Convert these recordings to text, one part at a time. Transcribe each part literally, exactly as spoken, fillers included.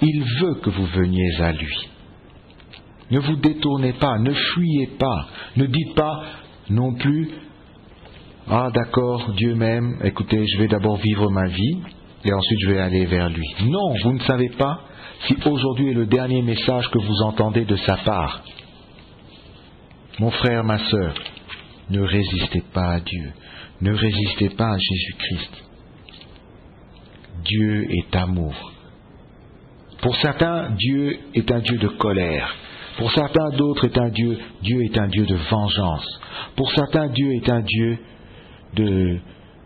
Il veut que vous veniez à lui. Ne vous détournez pas, ne fuyez pas, ne dites pas non plus « Ah d'accord, Dieu m'aime, écoutez, je vais d'abord vivre ma vie et ensuite je vais aller vers lui. » Non, vous ne savez pas si aujourd'hui est le dernier message que vous entendez de sa part. Mon frère, ma sœur, ne résistez pas à Dieu, ne résistez pas à Jésus-Christ. Dieu est amour. Pour certains, Dieu est un Dieu de colère. Pour certains d'autres est un Dieu, Dieu est un Dieu de vengeance. Pour certains, Dieu est un Dieu de,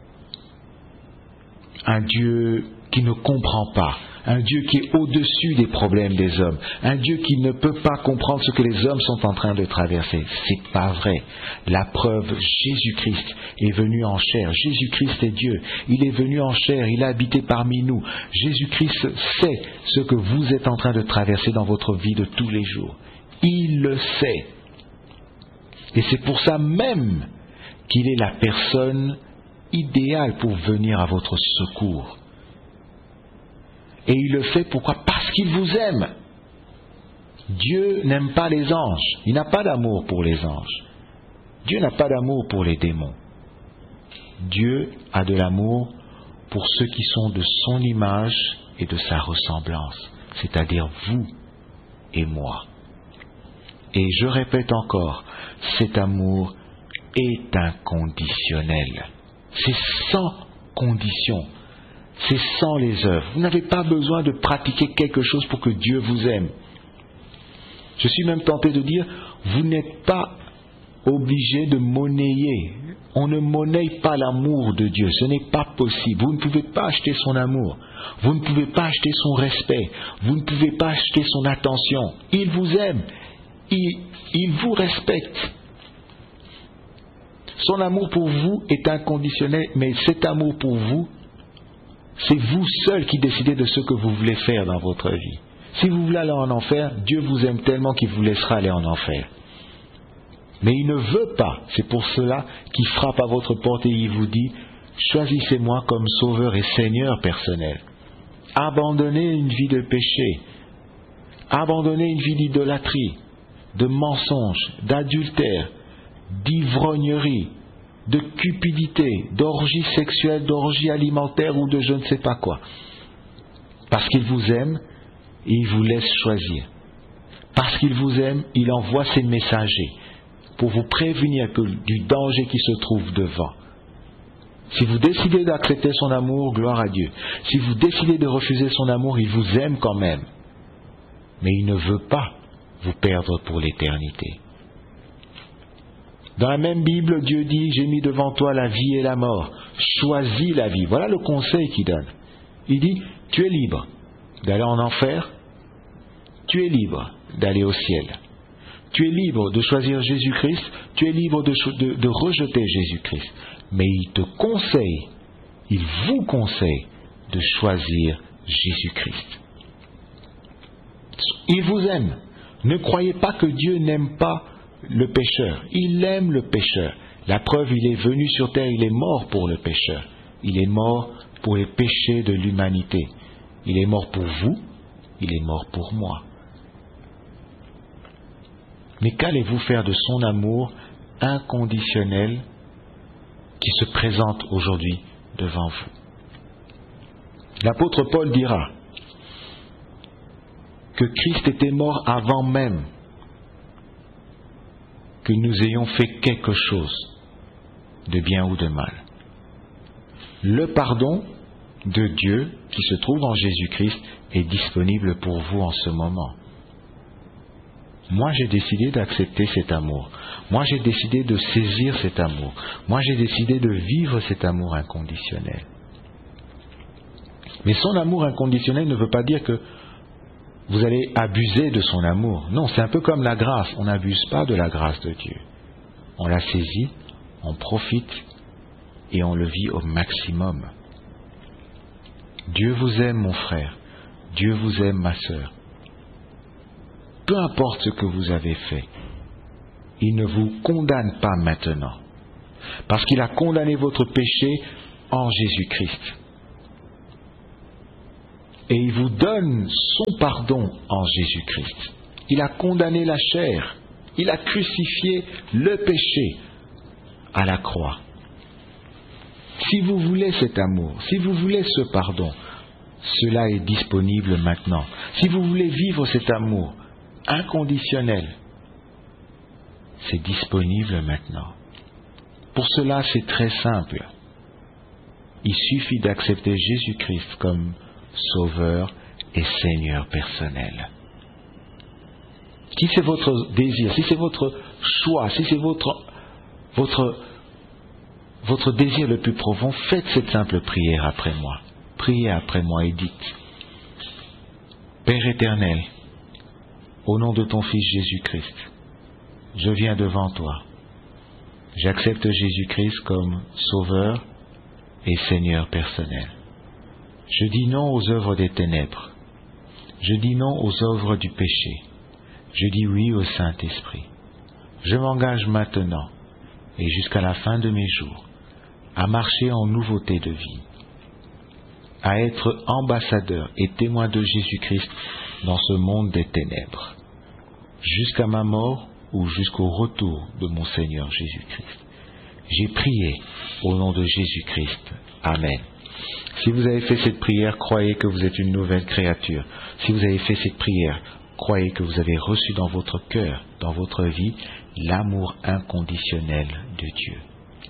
un Dieu qui ne comprend pas, un Dieu qui est au-dessus des problèmes des hommes, un Dieu qui ne peut pas comprendre ce que les hommes sont en train de traverser. C'est pas vrai. La preuve, Jésus-Christ est venu en chair. Jésus-Christ est Dieu. Il est venu en chair. Il a habité parmi nous. Jésus-Christ sait ce que vous êtes en train de traverser dans votre vie de tous les jours. Il le sait. Et c'est pour ça même qu'il est la personne idéale pour venir à votre secours. Et il le fait pourquoi ? Parce qu'il vous aime. Dieu n'aime pas les anges. Il n'a pas d'amour pour les anges. Dieu n'a pas d'amour pour les démons. Dieu a de l'amour pour ceux qui sont de son image et de sa ressemblance, c'est-à-dire vous et moi. Et je répète encore, cet amour est inconditionnel. C'est sans condition. C'est sans les œuvres. Vous n'avez pas besoin de pratiquer quelque chose pour que Dieu vous aime. Je suis même tenté de dire, vous n'êtes pas obligé de monnayer. On ne monnaie pas l'amour de Dieu. Ce n'est pas possible. Vous ne pouvez pas acheter son amour. Vous ne pouvez pas acheter son respect. Vous ne pouvez pas acheter son attention. Il vous aime. Il, il vous respecte. Son amour pour vous est inconditionnel, mais cet amour pour vous, c'est vous seul qui décidez de ce que vous voulez faire dans votre vie. Si vous voulez aller en enfer, Dieu vous aime tellement qu'il vous laissera aller en enfer. Mais il ne veut pas. C'est pour cela qu'il frappe à votre porte et il vous dit, choisissez-moi comme sauveur et seigneur personnel. Abandonnez une vie de péché. Abandonnez une vie d'idolâtrie, de mensonge, d'adultère, d'ivrognerie, de cupidité, d'orgie sexuelle, d'orgie alimentaire ou de je ne sais pas quoi. Parce qu'il vous aime, et il vous laisse choisir. Parce qu'il vous aime, il envoie ses messagers pour vous prévenir que, du danger qui se trouve devant. Si vous décidez d'accepter son amour, gloire à Dieu. Si vous décidez de refuser son amour, il vous aime quand même. Mais il ne veut pas vous perdre pour l'éternité. Dans la même Bible, Dieu dit, j'ai mis devant toi la vie et la mort. Choisis la vie. Voilà le conseil qu'il donne. Il dit, tu es libre d'aller en enfer. Tu es libre d'aller au ciel. Tu es libre de choisir Jésus-Christ. Tu es libre de, de, de rejeter Jésus-Christ. Mais il te conseille, il vous conseille de choisir Jésus-Christ. Il vous aime. Ne croyez pas que Dieu n'aime pas le pécheur. Il aime le pécheur. La preuve, il est venu sur terre, il est mort pour le pécheur. Il est mort pour les péchés de l'humanité. Il est mort pour vous, il est mort pour moi. Mais qu'allez-vous faire de son amour inconditionnel qui se présente aujourd'hui devant vous? L'apôtre Paul dira que Christ était mort avant même que nous ayons fait quelque chose de bien ou de mal. Le pardon de Dieu qui se trouve en Jésus-Christ est disponible pour vous en ce moment. Moi, j'ai décidé d'accepter cet amour. Moi, j'ai décidé de saisir cet amour. Moi, j'ai décidé de vivre cet amour inconditionnel. Mais son amour inconditionnel ne veut pas dire que vous allez abuser de son amour. Non, c'est un peu comme la grâce. On n'abuse pas de la grâce de Dieu. On la saisit, on profite et on le vit au maximum. Dieu vous aime, mon frère. Dieu vous aime, ma sœur. Peu importe ce que vous avez fait, il ne vous condamne pas maintenant. Parce qu'il a condamné votre péché en Jésus-Christ. Et il vous donne son pardon en Jésus-Christ. Il a condamné la chair. Il a crucifié le péché à la croix. Si vous voulez cet amour, si vous voulez ce pardon, cela est disponible maintenant. Si vous voulez vivre cet amour inconditionnel, c'est disponible maintenant. Pour cela, c'est très simple. Il suffit d'accepter Jésus-Christ comme Sauveur et Seigneur personnel. Si c'est votre désir, si c'est votre choix, si c'est votre, votre, votre désir le plus profond, faites cette simple prière après moi. Priez après moi et dites: Père éternel, au nom de ton Fils Jésus-Christ, je viens devant toi. J'accepte Jésus-Christ comme Sauveur et Seigneur personnel. Je dis non aux œuvres des ténèbres. Je dis non aux œuvres du péché. Je dis oui au Saint-Esprit. Je m'engage maintenant et jusqu'à la fin de mes jours à marcher en nouveauté de vie, à être ambassadeur et témoin de Jésus-Christ dans ce monde des ténèbres, jusqu'à ma mort ou jusqu'au retour de mon Seigneur Jésus-Christ. J'ai prié au nom de Jésus-Christ. Amen. Si vous avez fait cette prière, croyez que vous êtes une nouvelle créature. Si vous avez fait cette prière, croyez que vous avez reçu dans votre cœur, dans votre vie, l'amour inconditionnel de Dieu.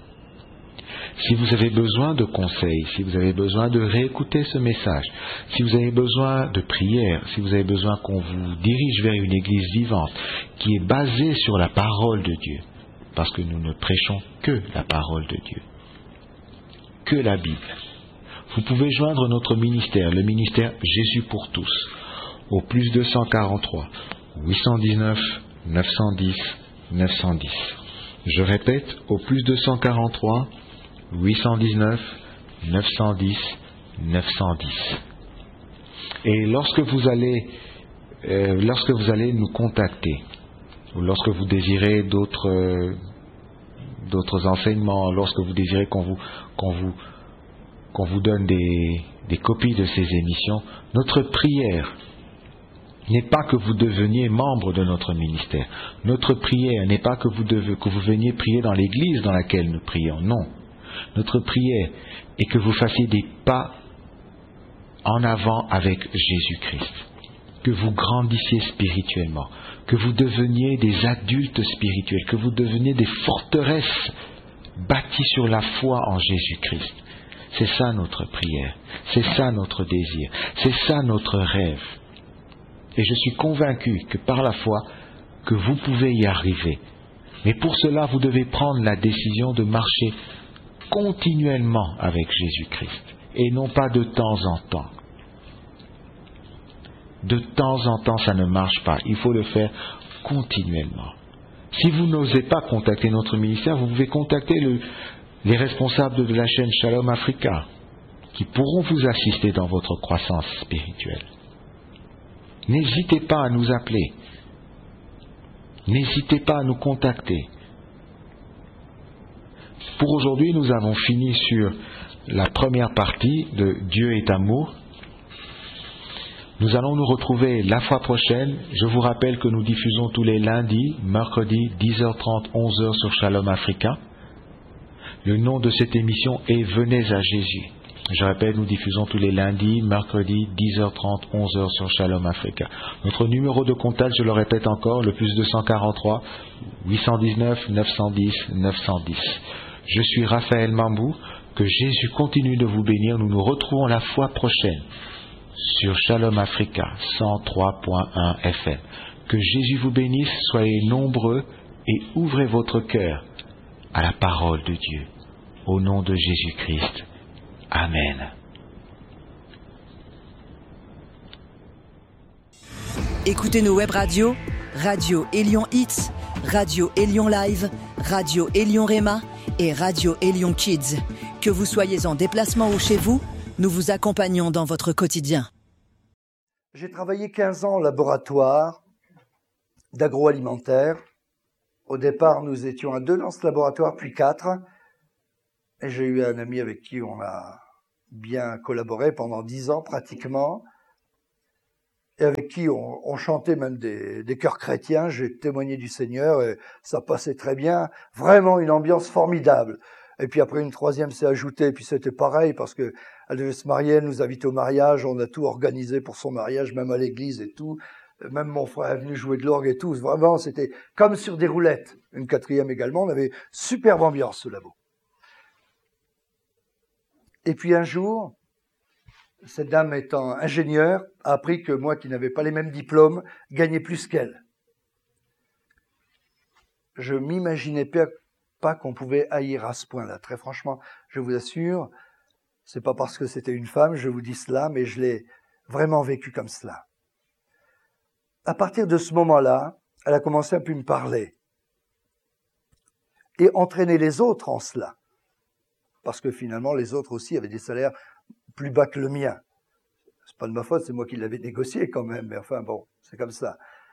Si vous avez besoin de conseils, si vous avez besoin de réécouter ce message, si vous avez besoin de prière, si vous avez besoin qu'on vous dirige vers une église vivante qui est basée sur la parole de Dieu, parce que nous ne prêchons que la parole de Dieu, que la Bible, vous pouvez joindre notre ministère, le ministère Jésus pour tous, au plus deux cent quarante-trois, huit cent dix-neuf, neuf cent dix, neuf cent dix. Je répète, au plus deux cent quarante-trois, huit cent dix-neuf, neuf cent dix, neuf cent dix. Et lorsque vous allez, euh, lorsque vous allez nous contacter, ou lorsque vous désirez d'autres, euh, d'autres enseignements, lorsque vous désirez qu'on vous, qu'on vous, qu'on vous donne des, des copies de ces émissions, notre prière n'est pas que vous deveniez membre de notre ministère. Notre prière n'est pas que vous, devez, que vous veniez prier dans l'église dans laquelle nous prions. Non. Notre prière est que vous fassiez des pas en avant avec Jésus-Christ, que vous grandissiez spirituellement, que vous deveniez des adultes spirituels, que vous deveniez des forteresses bâties sur la foi en Jésus-Christ. C'est ça notre prière, c'est ça notre désir, c'est ça notre rêve. Et je suis convaincu que par la foi, que vous pouvez y arriver. Mais pour cela, vous devez prendre la décision de marcher continuellement avec Jésus-Christ, et non pas de temps en temps. De temps en temps, ça ne marche pas. Il faut le faire continuellement. Si vous n'osez pas contacter notre ministère, vous pouvez contacter le, les responsables de la chaîne Shalom Africa, qui pourront vous assister dans votre croissance spirituelle. N'hésitez pas à nous appeler. N'hésitez pas à nous contacter. Pour aujourd'hui, nous avons fini sur la première partie de Dieu est amour. Nous allons nous retrouver la fois prochaine. Je vous rappelle que nous diffusons tous les lundis, mercredis, dix heures trente, onze heures sur Shalom Africa. Le nom de cette émission est Venez à Jésus. Je répète, nous diffusons tous les lundis, mercredis, dix heures trente, onze heures sur Shalom Africa. Notre numéro de contact, je le répète encore, le plus deux cent quarante-trois, huit cent dix-neuf, neuf cent dix, neuf cent dix. Je suis Raphaël Mambou. Que Jésus continue de vous bénir. Nous nous retrouvons la fois prochaine sur Shalom Africa cent trois point un F M. Que Jésus vous bénisse, soyez nombreux et ouvrez votre cœur à la parole de Dieu. Au nom de Jésus-Christ. Amen. Écoutez nos web radios, Radio Élion Hits, Radio Élion Live, Radio Élion Réma et Radio Élion Kids. Que vous soyez en déplacement ou chez vous, nous vous accompagnons dans votre quotidien. J'ai travaillé quinze ans au laboratoire d'agroalimentaire. Au départ, nous étions à deux dans ce laboratoire, puis quatre. Et j'ai eu un ami avec qui on a bien collaboré pendant dix ans pratiquement. et avec qui on, on chantait même des, des chœurs chrétiens. J'ai témoigné du Seigneur et ça passait très bien. Vraiment une ambiance formidable. Et puis après, une troisième s'est ajoutée, et puis c'était pareil, parce que elle devait se marier, elle nous invitait au mariage, on a tout organisé pour son mariage, même à l'église et tout. Même mon frère est venu jouer de l'orgue et tout. Vraiment, c'était comme sur des roulettes. Une quatrième également, on avait superbe ambiance, ce labo. Et puis un jour, cette dame étant ingénieure, a appris que moi, qui n'avais pas les mêmes diplômes, gagnais plus qu'elle. Je m'imaginais pas pas qu'on pouvait haïr à ce point-là. Très franchement, je vous assure, c'est pas parce que c'était une femme, je vous dis cela, mais je l'ai vraiment vécu comme cela. À partir de ce moment-là, elle a commencé à plus me parler et entraîner les autres en cela. Parce que finalement, les autres aussi avaient des salaires plus bas que le mien. C'est pas de ma faute, c'est moi qui l'avais négocié quand même, mais enfin bon, c'est comme ça.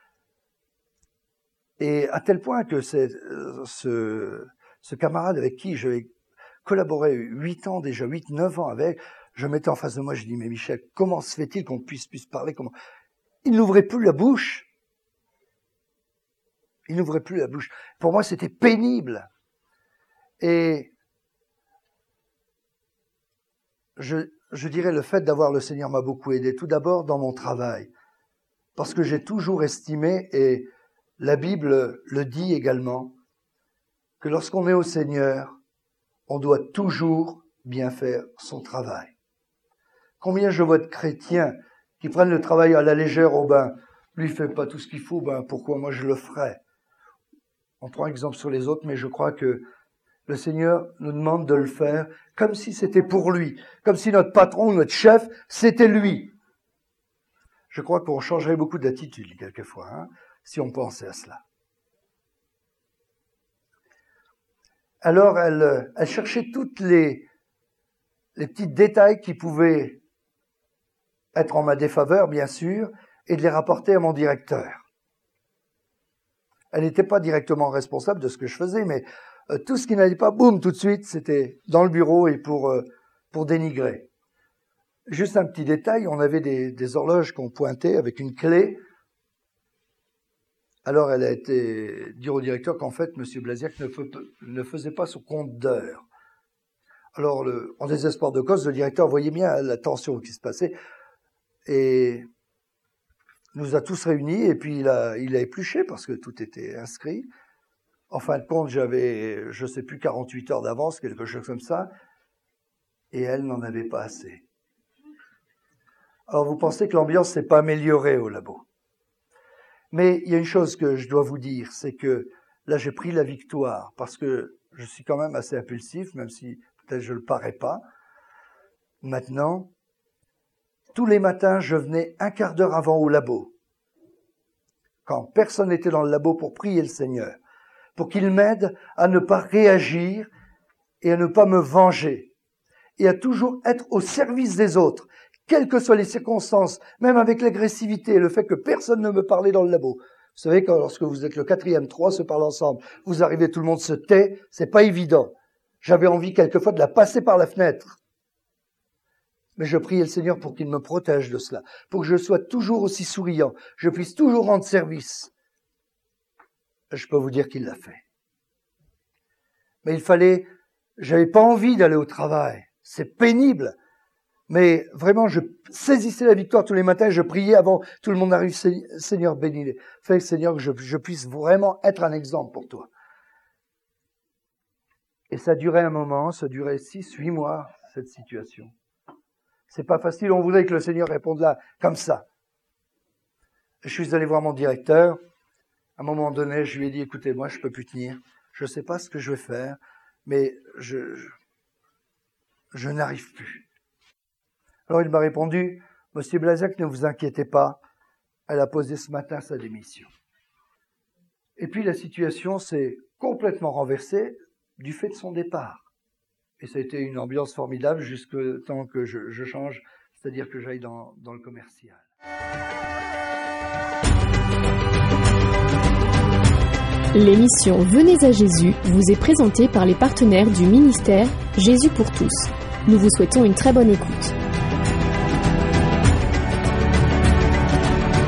Et à tel point que c'est, euh, ce, ce camarade avec qui j'ai collaboré huit ans déjà, huit, neuf ans avec, je mettais en face de moi, je dis, mais Michel, comment se fait-il qu'on puisse, puisse parler comment... Il n'ouvrait plus la bouche. Il n'ouvrait plus la bouche. Pour moi, c'était pénible. Et je, je dirais le fait d'avoir le Seigneur m'a beaucoup aidé. Tout d'abord dans mon travail. Parce que j'ai toujours estimé, et la Bible le dit également, que lorsqu'on est au Seigneur, on doit toujours bien faire son travail. Combien je vois de chrétiens qui prennent le travail à la légère, oh ben, lui il fait pas tout ce qu'il faut, ben pourquoi moi je le ferais? On prend exemple sur les autres, mais je crois que le Seigneur nous demande de le faire comme si c'était pour lui, comme si notre patron ou notre chef, c'était lui. Je crois qu'on changerait beaucoup d'attitude quelquefois, hein, si on pensait à cela. Alors elle, elle cherchait toutes les, les petits détails qui pouvaient être en ma défaveur, bien sûr, et de les rapporter à mon directeur. Elle n'était pas directement responsable de ce que je faisais, mais euh, tout ce qui n'allait pas, boum, tout de suite, c'était dans le bureau et pour, euh, pour dénigrer. Juste un petit détail, on avait des, des horloges qu'on pointait avec une clé. Alors elle a été dire au directeur qu'en fait, M. Blasiac ne, ne faisait pas son compte d'heures. Alors, le, en désespoir de cause, le directeur voyait bien la tension qui se passait et nous a tous réunis et puis il a, il a épluché parce que tout était inscrit. En fin de compte, j'avais, je sais plus, quarante-huit heures d'avance, quelque chose comme ça, et elle n'en avait pas assez. Alors, vous pensez que l'ambiance s'est pas améliorée au labo. Mais il y a une chose que je dois vous dire, c'est que là, j'ai pris la victoire parce que je suis quand même assez impulsif, même si peut-être je le parais pas. Maintenant, tous les matins, je venais un quart d'heure avant au labo, quand personne n'était dans le labo pour prier le Seigneur, pour qu'il m'aide à ne pas réagir et à ne pas me venger, et à toujours être au service des autres, quelles que soient les circonstances, même avec l'agressivité et le fait que personne ne me parlait dans le labo. Vous savez, quand lorsque vous êtes le quatrième, trois se parlent ensemble, vous arrivez, tout le monde se tait, c'est pas évident. J'avais envie quelquefois de la passer par la fenêtre. Mais je priais le Seigneur pour qu'il me protège de cela, pour que je sois toujours aussi souriant, je puisse toujours rendre service. Je peux vous dire qu'il l'a fait. Mais il fallait, j'avais pas envie d'aller au travail. C'est pénible. Mais vraiment, je saisissais la victoire tous les matins, je priais avant tout le monde arrive, Seigneur, bénis-les. Fais, Seigneur, que je, je puisse vraiment être un exemple pour toi. Et ça durait un moment, ça durait six, huit mois, cette situation. C'est pas facile, on voudrait que le Seigneur réponde là, comme ça. Je suis allé voir mon directeur. À un moment donné, je lui ai dit, écoutez, moi, je peux plus tenir. Je sais pas ce que je vais faire, mais je, je, je n'arrive plus. Alors il m'a répondu, Monsieur Blasiac, ne vous inquiétez pas, elle a posé ce matin sa démission. Et puis la situation s'est complètement renversée du fait de son départ. Et ça a été une ambiance formidable jusqu'à temps que je, je change, c'est-à-dire que j'aille dans, dans le commercial. L'émission Venez à Jésus vous est présentée par les partenaires du ministère Jésus pour tous. Nous vous souhaitons une très bonne écoute.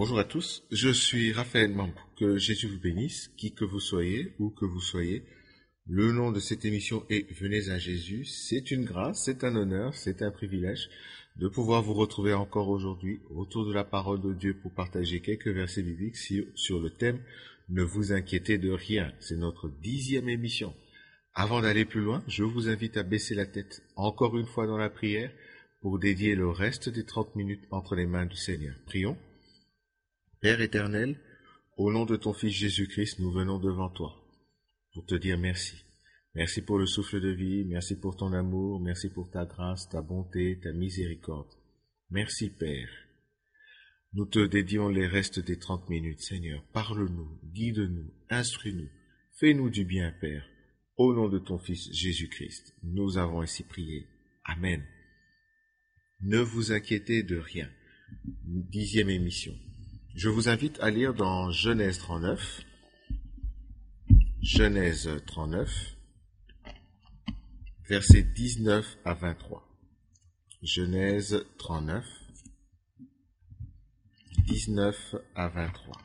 Bonjour à tous, je suis Raphaël Mambou. Que Jésus vous bénisse, qui que vous soyez, où que vous soyez. Le nom de cette émission est Venez à Jésus. C'est une grâce, c'est un honneur, c'est un privilège de pouvoir vous retrouver encore aujourd'hui autour de la parole de Dieu pour partager quelques versets bibliques sur le thème « Ne vous inquiétez de rien ». C'est notre dixième émission. Avant d'aller plus loin, je vous invite à baisser la tête encore une fois dans la prière pour dédier le reste des trente minutes entre les mains du Seigneur. Prions. Père éternel, au nom de ton Fils Jésus-Christ, nous venons devant toi pour te dire merci. Merci pour le souffle de vie, merci pour ton amour, merci pour ta grâce, ta bonté, ta miséricorde. Merci Père. Nous te dédions les restes des trente minutes. Seigneur, parle-nous, guide-nous, instruis-nous, fais-nous du bien Père. Au nom de ton Fils Jésus-Christ, nous avons ainsi prié. Amen. Ne vous inquiétez de rien. Dixième émission. Je vous invite à lire dans Genèse trente-neuf. Genèse trente-neuf, versets dix-neuf à vingt-trois. Genèse trente-neuf, dix-neuf à vingt-trois.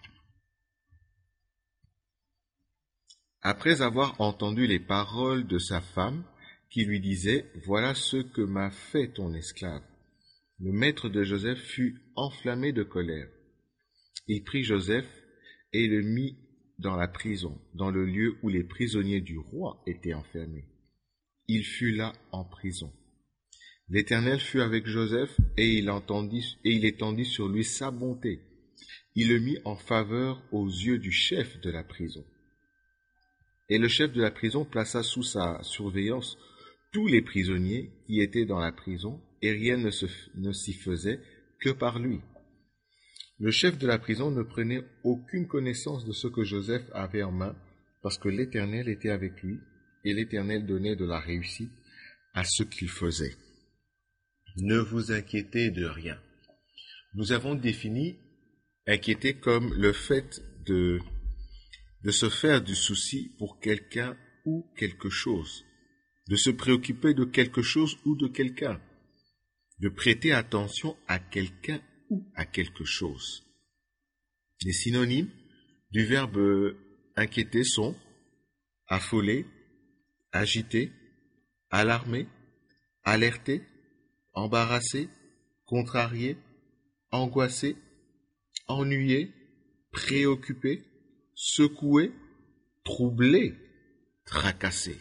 Après avoir entendu les paroles de sa femme, qui lui disait « Voilà ce que m'a fait ton esclave », le maître de Joseph fut enflammé de colère. Il prit Joseph et le mit dans la prison, dans le lieu où les prisonniers du roi étaient enfermés. Il fut là en prison. L'Éternel fut avec Joseph et il, entendit, et il étendit sur lui sa bonté. Il le mit en faveur aux yeux du chef de la prison. Et le chef de la prison plaça sous sa surveillance tous les prisonniers qui étaient dans la prison, et rien ne, se, ne s'y faisait que par lui. Le chef de la prison ne prenait aucune connaissance de ce que Joseph avait en main, parce que l'Éternel était avec lui, et l'Éternel donnait de la réussite à ce qu'il faisait. Ne vous inquiétez de rien. Nous avons défini inquiéter comme le fait de, de se faire du souci pour quelqu'un ou quelque chose, de se préoccuper de quelque chose ou de quelqu'un, de prêter attention à quelqu'un ou à quelque chose. Les synonymes du verbe inquiéter sont affoler, agiter, alarmer, alerter, embarrasser, contrarier, angoisser, ennuyer, préoccuper, secouer, troubler, tracasser.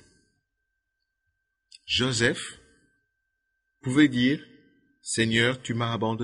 Joseph pouvait dire « Seigneur, tu m'as abandonné ».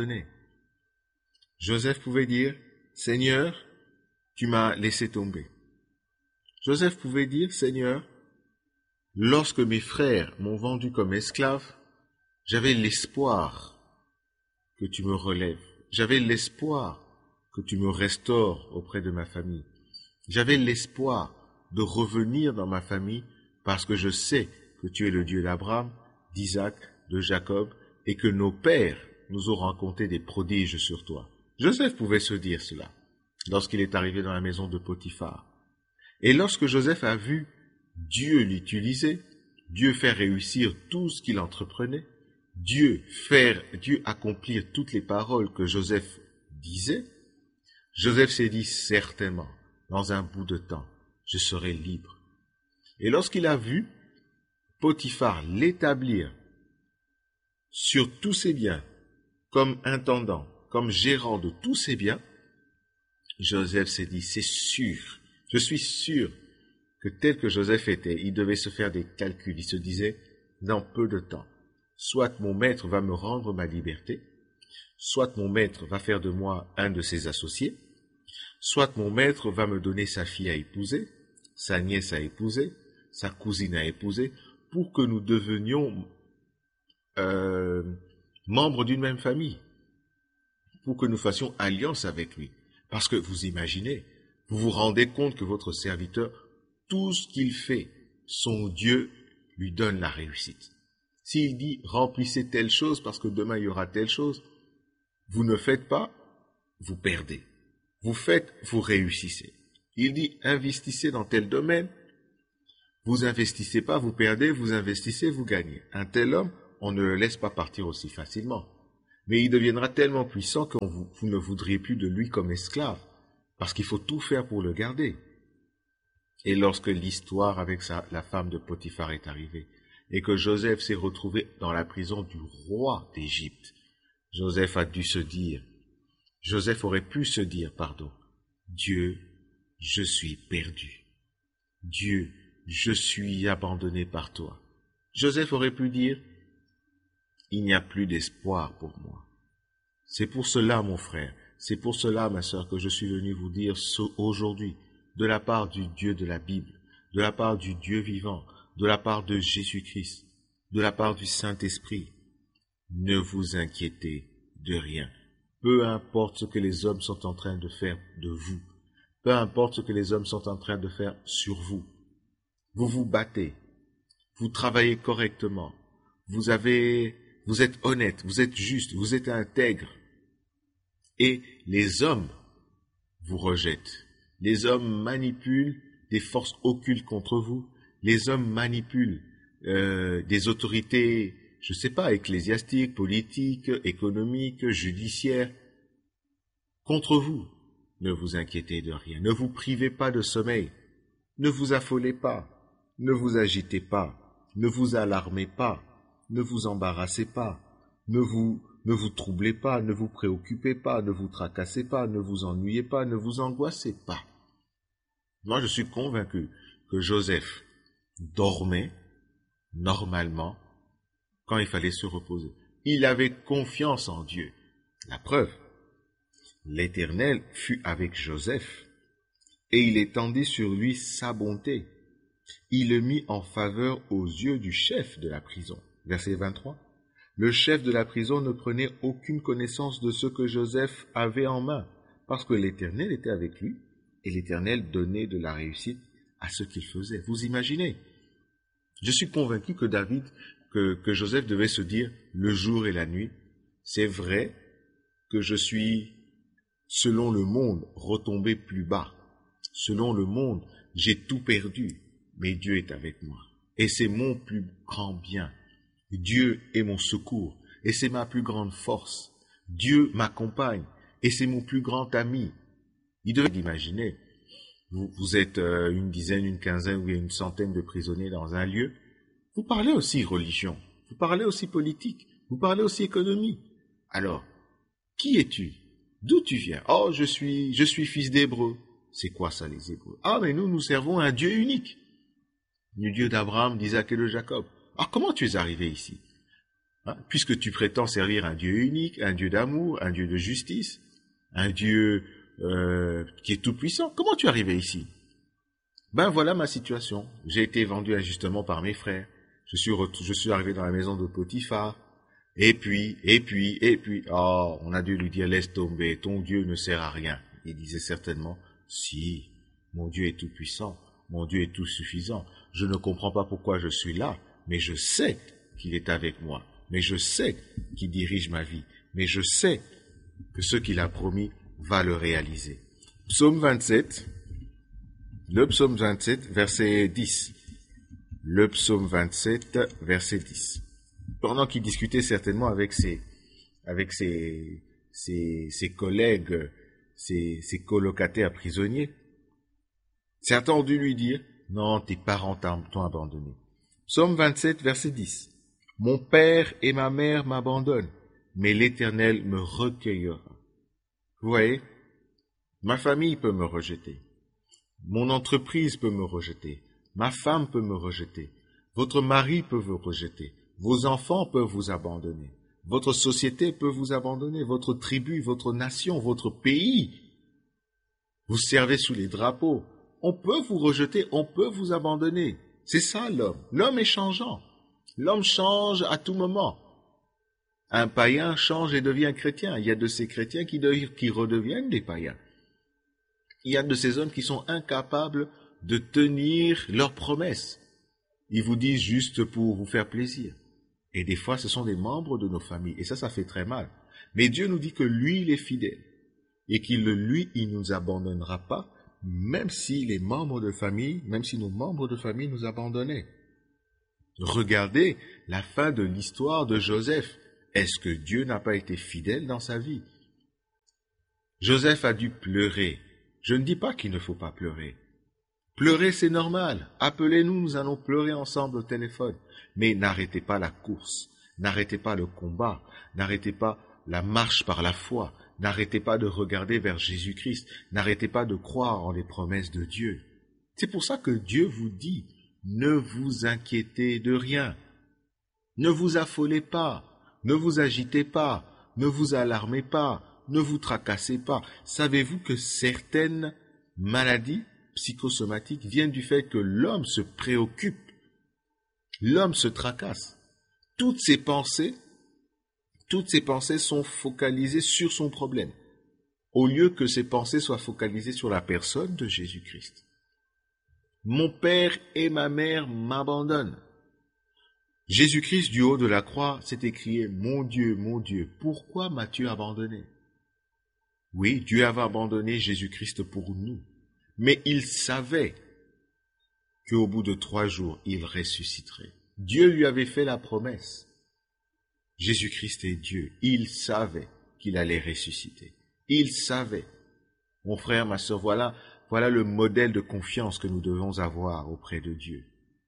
Joseph pouvait dire « Seigneur, tu m'as laissé tomber ». Joseph pouvait dire « Seigneur, lorsque mes frères m'ont vendu comme esclave, j'avais l'espoir que tu me relèves. J'avais l'espoir que tu me restaures auprès de ma famille. J'avais l'espoir de revenir dans ma famille parce que je sais que tu es le Dieu d'Abraham, d'Isaac, de Jacob et que nos pères nous ont raconté des prodiges sur toi. » Joseph pouvait se dire cela lorsqu'il est arrivé dans la maison de Potiphar. Et lorsque Joseph a vu Dieu l'utiliser, Dieu faire réussir tout ce qu'il entreprenait, Dieu faire, Dieu accomplir toutes les paroles que Joseph disait, Joseph s'est dit certainement, dans un bout de temps, je serai libre. Et lorsqu'il a vu Potiphar l'établir sur tous ses biens, comme intendant, comme gérant de tous ses biens, Joseph s'est dit, c'est sûr, je suis sûr que tel que Joseph était, il devait se faire des calculs. Il se disait, dans peu de temps, soit mon maître va me rendre ma liberté, soit mon maître va faire de moi un de ses associés, soit mon maître va me donner sa fille à épouser, sa nièce à épouser, sa cousine à épouser, pour que nous devenions euh, membres d'une même famille, pour que nous fassions alliance avec lui. Parce que vous imaginez, vous vous rendez compte que votre serviteur, tout ce qu'il fait, son Dieu lui donne la réussite. S'il dit, remplissez telle chose parce que demain il y aura telle chose, vous ne faites pas, vous perdez. Vous faites, vous réussissez. Il dit, investissez dans tel domaine, vous investissez pas, vous perdez, vous investissez, vous gagnez. Un tel homme, on ne le laisse pas partir aussi facilement. Mais il deviendra tellement puissant que vous, vous ne voudriez plus de lui comme esclave, parce qu'il faut tout faire pour le garder. Et lorsque l'histoire avec sa, la femme de Potiphar est arrivée, et que Joseph s'est retrouvé dans la prison du roi d'Égypte, Joseph a dû se dire, Joseph aurait pu se dire, pardon, Dieu, je suis perdu. Dieu, je suis abandonné par toi. Joseph aurait pu dire, il n'y a plus d'espoir pour moi. C'est pour cela, mon frère, c'est pour cela, ma sœur, que je suis venu vous dire ce aujourd'hui, de la part du Dieu de la Bible, de la part du Dieu vivant, de la part de Jésus-Christ, de la part du Saint-Esprit. Ne vous inquiétez de rien. Peu importe ce que les hommes sont en train de faire de vous, peu importe ce que les hommes sont en train de faire sur vous. Vous vous battez, vous travaillez correctement, vous avez, vous êtes honnête, vous êtes juste, vous êtes intègre. Et les hommes vous rejettent. Les hommes manipulent des forces occultes contre vous. Les hommes manipulent euh, des autorités, je ne sais pas, ecclésiastiques, politiques, économiques, judiciaires, contre vous. Ne vous inquiétez de rien. Ne vous privez pas de sommeil. Ne vous affolez pas. Ne vous agitez pas. Ne vous alarmez pas. Ne vous embarrassez pas. Ne vous, ne vous troublez pas. Ne vous préoccupez pas. Ne vous tracassez pas. Ne vous ennuyez pas. Ne vous angoissez pas. Moi, je suis convaincu que Joseph dormait normalement quand il fallait se reposer. Il avait confiance en Dieu. La preuve, l'Éternel fut avec Joseph et il étendit sur lui sa bonté. Il le mit en faveur aux yeux du chef de la prison. Verset vingt-trois. Le chef de la prison ne prenait aucune connaissance de ce que Joseph avait en main, parce que l'Éternel était avec lui et l'Éternel donnait de la réussite à ce qu'il faisait. Vous imaginez? Je suis convaincu que David, que, que Joseph devait se dire le jour et la nuit, c'est vrai que je suis, selon le monde, retombé plus bas. Selon le monde, j'ai tout perdu, mais Dieu est avec moi. Et c'est mon plus grand bien. Dieu est mon secours, et c'est ma plus grande force. Dieu m'accompagne, et c'est mon plus grand ami. Il devait imaginer, vous, vous êtes euh, une dizaine, une quinzaine ou une centaine de prisonniers dans un lieu, vous parlez aussi religion, vous parlez aussi politique, vous parlez aussi économie. Alors, qui es-tu? D'où tu viens? Oh, je suis, je suis fils d'Hébreu. C'est quoi ça, les Hébreux? Ah, mais nous, nous servons un Dieu unique. Le Dieu d'Abraham, d'Isaac et de Jacob. Ah, comment tu es arrivé ici? Hein? Puisque tu prétends servir un Dieu unique, un Dieu d'amour, un Dieu de justice, un Dieu euh, qui est tout-puissant, comment tu es arrivé ici? Ben voilà ma situation. J'ai été vendu injustement par mes frères. Je suis, je suis arrivé dans la maison de Potiphar. Et puis, et puis, et puis, oh, on a dû lui dire, laisse tomber, ton Dieu ne sert à rien. Il disait certainement, si, mon Dieu est tout-puissant, mon Dieu est tout-suffisant. Je ne comprends pas pourquoi je suis là, mais je sais qu'il est avec moi. Mais je sais qu'il dirige ma vie. Mais je sais que ce qu'il a promis va le réaliser. Psaume vingt-sept, le psaume vingt-sept, verset dix. Le psaume vingt-sept, verset dix. Pendant qu'il discutait certainement avec ses, avec ses, ses, ses collègues, ses, ses colocataires prisonniers, certains ont dû lui dire, non, tes parents t'ont abandonné. Psaume vingt-sept, verset dix. Mon père et ma mère m'abandonnent, mais l'Éternel me recueillera. Vous voyez, ma famille peut me rejeter, mon entreprise peut me rejeter, ma femme peut me rejeter, votre mari peut vous rejeter, vos enfants peuvent vous abandonner, votre société peut vous abandonner, votre tribu, votre nation, votre pays. Vous servez sous les drapeaux. On peut vous rejeter, on peut vous abandonner. C'est ça l'homme. L'homme est changeant. L'homme change à tout moment. Un païen change et devient chrétien. Il y a de ces chrétiens qui, de, qui redeviennent des païens. Il y a de ces hommes qui sont incapables de tenir leurs promesses. Ils vous disent juste pour vous faire plaisir. Et des fois, ce sont des membres de nos familles. Et ça, ça fait très mal. Mais Dieu nous dit que lui, il est fidèle. Et qu'il, lui, il ne nous abandonnera pas, même si les membres de famille, même si nos membres de famille nous abandonnaient. Regardez la fin de l'histoire de Joseph. Est-ce que Dieu n'a pas été fidèle dans sa vie? Joseph a dû pleurer. Je ne dis pas qu'il ne faut pas pleurer. Pleurer, c'est normal. Appelez-nous, nous allons pleurer ensemble au téléphone. Mais n'arrêtez pas la course, n'arrêtez pas le combat, n'arrêtez pas la marche par la foi, n'arrêtez pas de regarder vers Jésus-Christ, n'arrêtez pas de croire en les promesses de Dieu. C'est pour ça que Dieu vous dit, ne vous inquiétez de rien, ne vous affolez pas, ne vous agitez pas, ne vous alarmez pas, ne vous tracassez pas. Savez-vous que certaines maladies psychosomatiques viennent du fait que l'homme se préoccupe, l'homme se tracasse. Toutes ses pensées, toutes ses pensées sont focalisées sur son problème, au lieu que ses pensées soient focalisées sur la personne de Jésus-Christ. Mon père et ma mère m'abandonnent. Jésus-Christ du haut de la croix s'est écrié, mon Dieu, mon Dieu, pourquoi m'as-tu abandonné? Oui, Dieu avait abandonné Jésus-Christ pour nous, mais il savait qu'au bout de trois jours, il ressusciterait. Dieu lui avait fait la promesse. Jésus-Christ est Dieu. Il savait qu'il allait ressusciter. Il savait. Mon frère, ma sœur, voilà, voilà le modèle de confiance que nous devons avoir auprès de Dieu,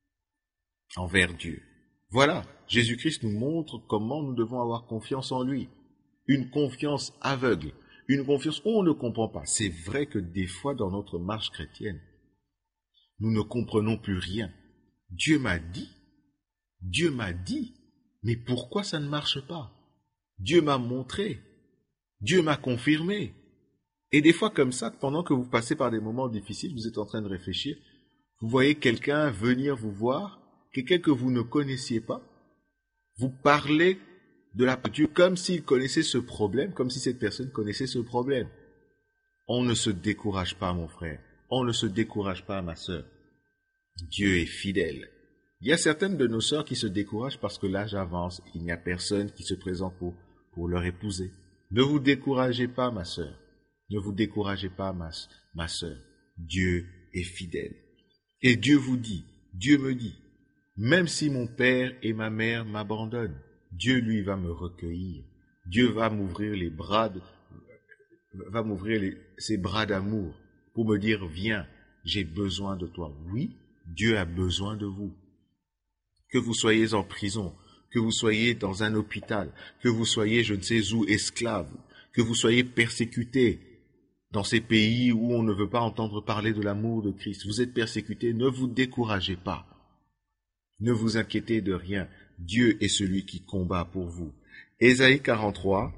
envers Dieu. Voilà, Jésus-Christ nous montre comment nous devons avoir confiance en lui. Une confiance aveugle, une confiance où on ne comprend pas. C'est vrai que des fois, dans notre marche chrétienne, nous ne comprenons plus rien. Dieu m'a dit, Dieu m'a dit, mais pourquoi ça ne marche pas? Dieu m'a montré, Dieu m'a confirmé. Et des fois comme ça, pendant que vous passez par des moments difficiles, vous êtes en train de réfléchir, vous voyez quelqu'un venir vous voir, quelqu'un que vous ne connaissiez pas, vous parlez de la part de Dieu comme s'il connaissait ce problème, comme si cette personne connaissait ce problème. On ne se décourage pas, mon frère. On ne se décourage pas, ma sœur. Dieu est fidèle. Il y a certaines de nos sœurs qui se découragent parce que l'âge avance. Il n'y a personne qui se présente pour, pour leur épouser. Ne vous découragez pas, ma sœur. Ne vous découragez pas, ma, ma sœur. Dieu est fidèle. Et Dieu vous dit, Dieu me dit, même si mon père et ma mère m'abandonnent, Dieu, lui, va me recueillir. Dieu va m'ouvrir les bras, de, va m'ouvrir les, ses bras d'amour pour me dire, viens, j'ai besoin de toi. Oui, Dieu a besoin de vous. Que vous soyez en prison, que vous soyez dans un hôpital, que vous soyez, je ne sais où, esclave, que vous soyez persécuté dans ces pays où on ne veut pas entendre parler de l'amour de Christ. Vous êtes persécuté, ne vous découragez pas. Ne vous inquiétez de rien. Dieu est celui qui combat pour vous. Ésaïe quarante-trois,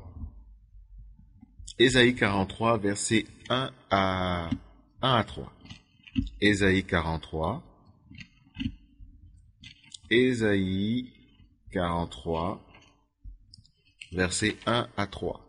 Ésaïe quarante-trois, versets un à trois. Ésaïe quarante-trois, Ésaïe quarante-trois, versets un à trois.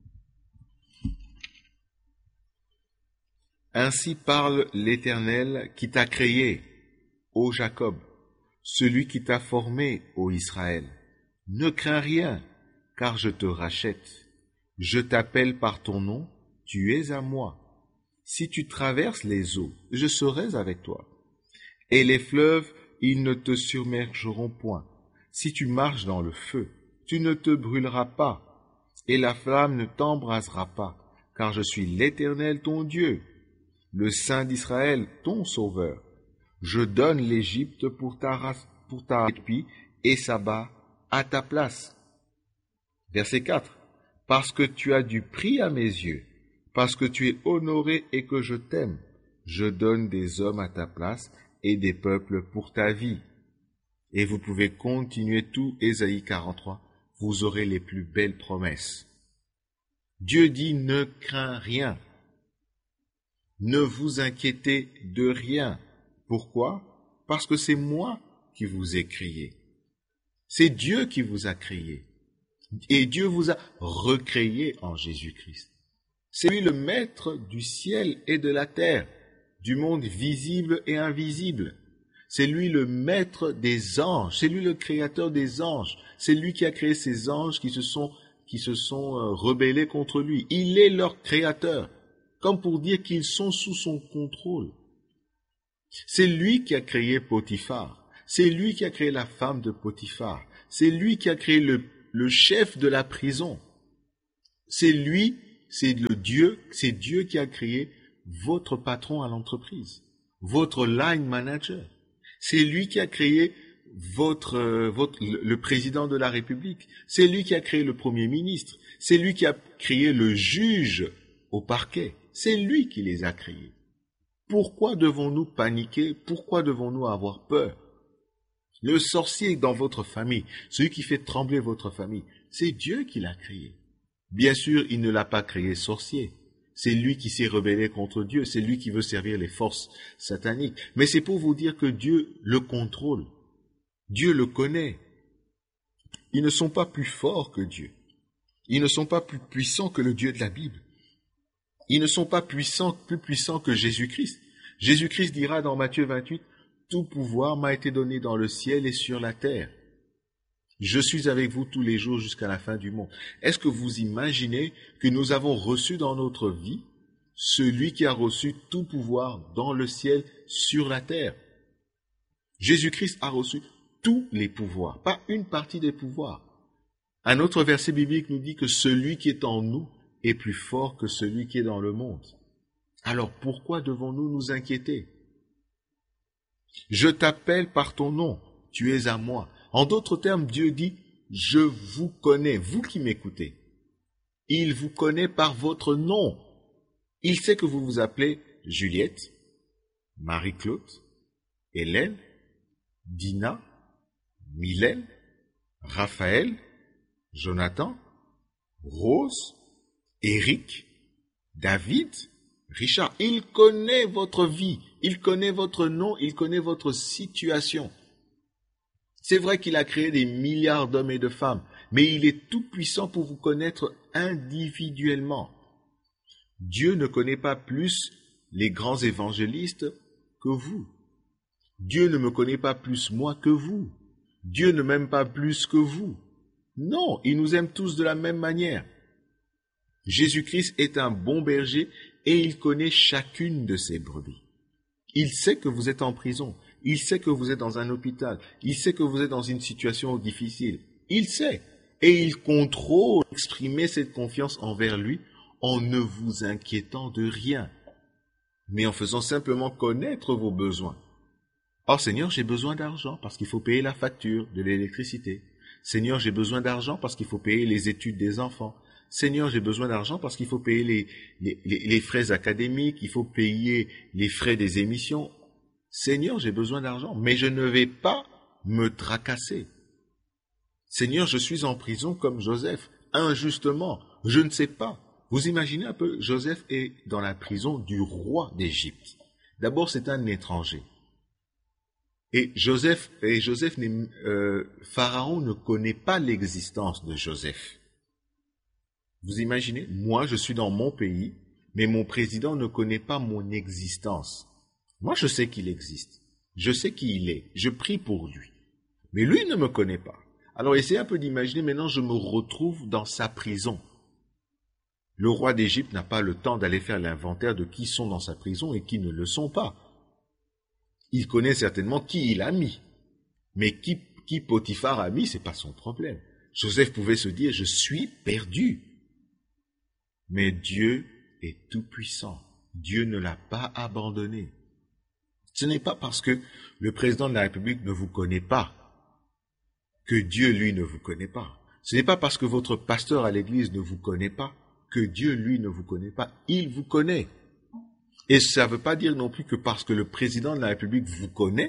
Ainsi parle l'Éternel qui t'a créé, ô Jacob, celui qui t'a formé, ô Israël. Ne crains rien, car je te rachète. Je t'appelle par ton nom, tu es à moi. Si tu traverses les eaux, je serai avec toi. Et les fleuves, ils ne te submergeront point. Si tu marches dans le feu, tu ne te brûleras pas, et la flamme ne t'embrasera pas, car je suis l'Éternel ton Dieu, le Saint d'Israël ton Sauveur. Je donne l'Égypte pour ta race, pour ta répit, et Saba à ta place. Verset quatre. Parce que tu as du prix à mes yeux, parce que tu es honoré et que je t'aime, je donne des hommes à ta place et des peuples pour ta vie. Et vous pouvez continuer tout Ésaïe quarante-trois, vous aurez les plus belles promesses. Dieu dit ne crains rien, ne vous inquiétez de rien. Pourquoi? Parce que c'est moi qui vous ai créé. C'est Dieu qui vous a créé. Et Dieu vous a recréé en Jésus-Christ. C'est lui le maître du ciel et de la terre, du monde visible et invisible. C'est lui le maître des anges, c'est lui le créateur des anges. C'est lui qui a créé ces anges qui se sont, qui se sont rebellés contre lui. Il est leur créateur, comme pour dire qu'ils sont sous son contrôle. C'est lui qui a créé Potiphar. C'est lui qui a créé la femme de Potiphar. C'est lui qui a créé le, le chef de la prison. C'est lui, c'est le Dieu, c'est Dieu qui a créé votre patron à l'entreprise, votre line manager. C'est lui qui a créé votre, votre, le président de la République. C'est lui qui a créé le premier ministre. C'est lui qui a créé le juge au parquet. C'est lui qui les a créés. Pourquoi devons-nous paniquer? Pourquoi devons-nous avoir peur? Le sorcier dans votre famille, celui qui fait trembler votre famille, c'est Dieu qui l'a créé. Bien sûr, il ne l'a pas créé sorcier. C'est lui qui s'est rebellé contre Dieu. C'est lui qui veut servir les forces sataniques. Mais c'est pour vous dire que Dieu le contrôle. Dieu le connaît. Ils ne sont pas plus forts que Dieu. Ils ne sont pas plus puissants que le Dieu de la Bible. Ils ne sont pas puissants, plus puissants que Jésus-Christ. Jésus-Christ dira dans Matthieu vingt-huit, « Tout pouvoir m'a été donné dans le ciel et sur la terre. Je suis avec vous tous les jours jusqu'à la fin du monde. » Est-ce que vous imaginez que nous avons reçu dans notre vie celui qui a reçu tout pouvoir dans le ciel, sur la terre? Jésus-Christ a reçu tous les pouvoirs, pas une partie des pouvoirs. Un autre verset biblique nous dit que celui qui est en nous est plus fort que celui qui est dans le monde. Alors pourquoi devons-nous nous inquiéter? Je t'appelle par ton nom, tu es à moi. En d'autres termes, Dieu dit, je vous connais, vous qui m'écoutez. Il vous connaît par votre nom. Il sait que vous vous appelez Juliette, Marie-Claude, Hélène, Dina, Mylène, Raphaël, Jonathan, Rose, Éric, David, Richard. Il connaît votre vie, il connaît votre nom, il connaît votre situation. C'est vrai qu'il a créé des milliards d'hommes et de femmes, mais il est tout puissant pour vous connaître individuellement. Dieu ne connaît pas plus les grands évangélistes que vous. Dieu ne me connaît pas plus moi que vous. Dieu ne m'aime pas plus que vous. Non, il nous aime tous de la même manière. Jésus-Christ est un bon berger et il connaît chacune de ses brebis. Il sait que vous êtes en prison. Il sait que vous êtes dans un hôpital. Il sait que vous êtes dans une situation difficile. Il sait. Et il contrôle. Exprimez cette confiance envers lui en ne vous inquiétant de rien, mais en faisant simplement connaître vos besoins. Oh Seigneur, j'ai besoin d'argent parce qu'il faut payer la facture de l'électricité. Seigneur, j'ai besoin d'argent parce qu'il faut payer les études des enfants. Seigneur, j'ai besoin d'argent parce qu'il faut payer les, les, les, les frais académiques, il faut payer les frais des émissions. Seigneur, j'ai besoin d'argent, mais je ne vais pas me tracasser. Seigneur, je suis en prison comme Joseph, injustement, je ne sais pas. Vous imaginez un peu, Joseph est dans la prison du roi d'Égypte. D'abord, c'est un étranger. Et Joseph, et Joseph euh, Pharaon ne connaît pas l'existence de Joseph. Vous imaginez, moi je suis dans mon pays, mais mon président ne connaît pas mon existence. Moi je sais qu'il existe, je sais qui il est, je prie pour lui. Mais lui ne me connaît pas. Alors essayez un peu d'imaginer, maintenant je me retrouve dans sa prison. Le roi d'Égypte n'a pas le temps d'aller faire l'inventaire de qui sont dans sa prison et qui ne le sont pas. Il connaît certainement qui il a mis. Mais qui, qui Potiphar a mis, c'est pas son problème. Joseph pouvait se dire, je suis perdu. Mais Dieu est tout-puissant. Dieu ne l'a pas abandonné. Ce n'est pas parce que le président de la République ne vous connaît pas que Dieu, lui, ne vous connaît pas. Ce n'est pas parce que votre pasteur à l'église ne vous connaît pas que Dieu, lui, ne vous connaît pas. Il vous connaît. Et ça ne veut pas dire non plus que parce que le président de la République vous connaît,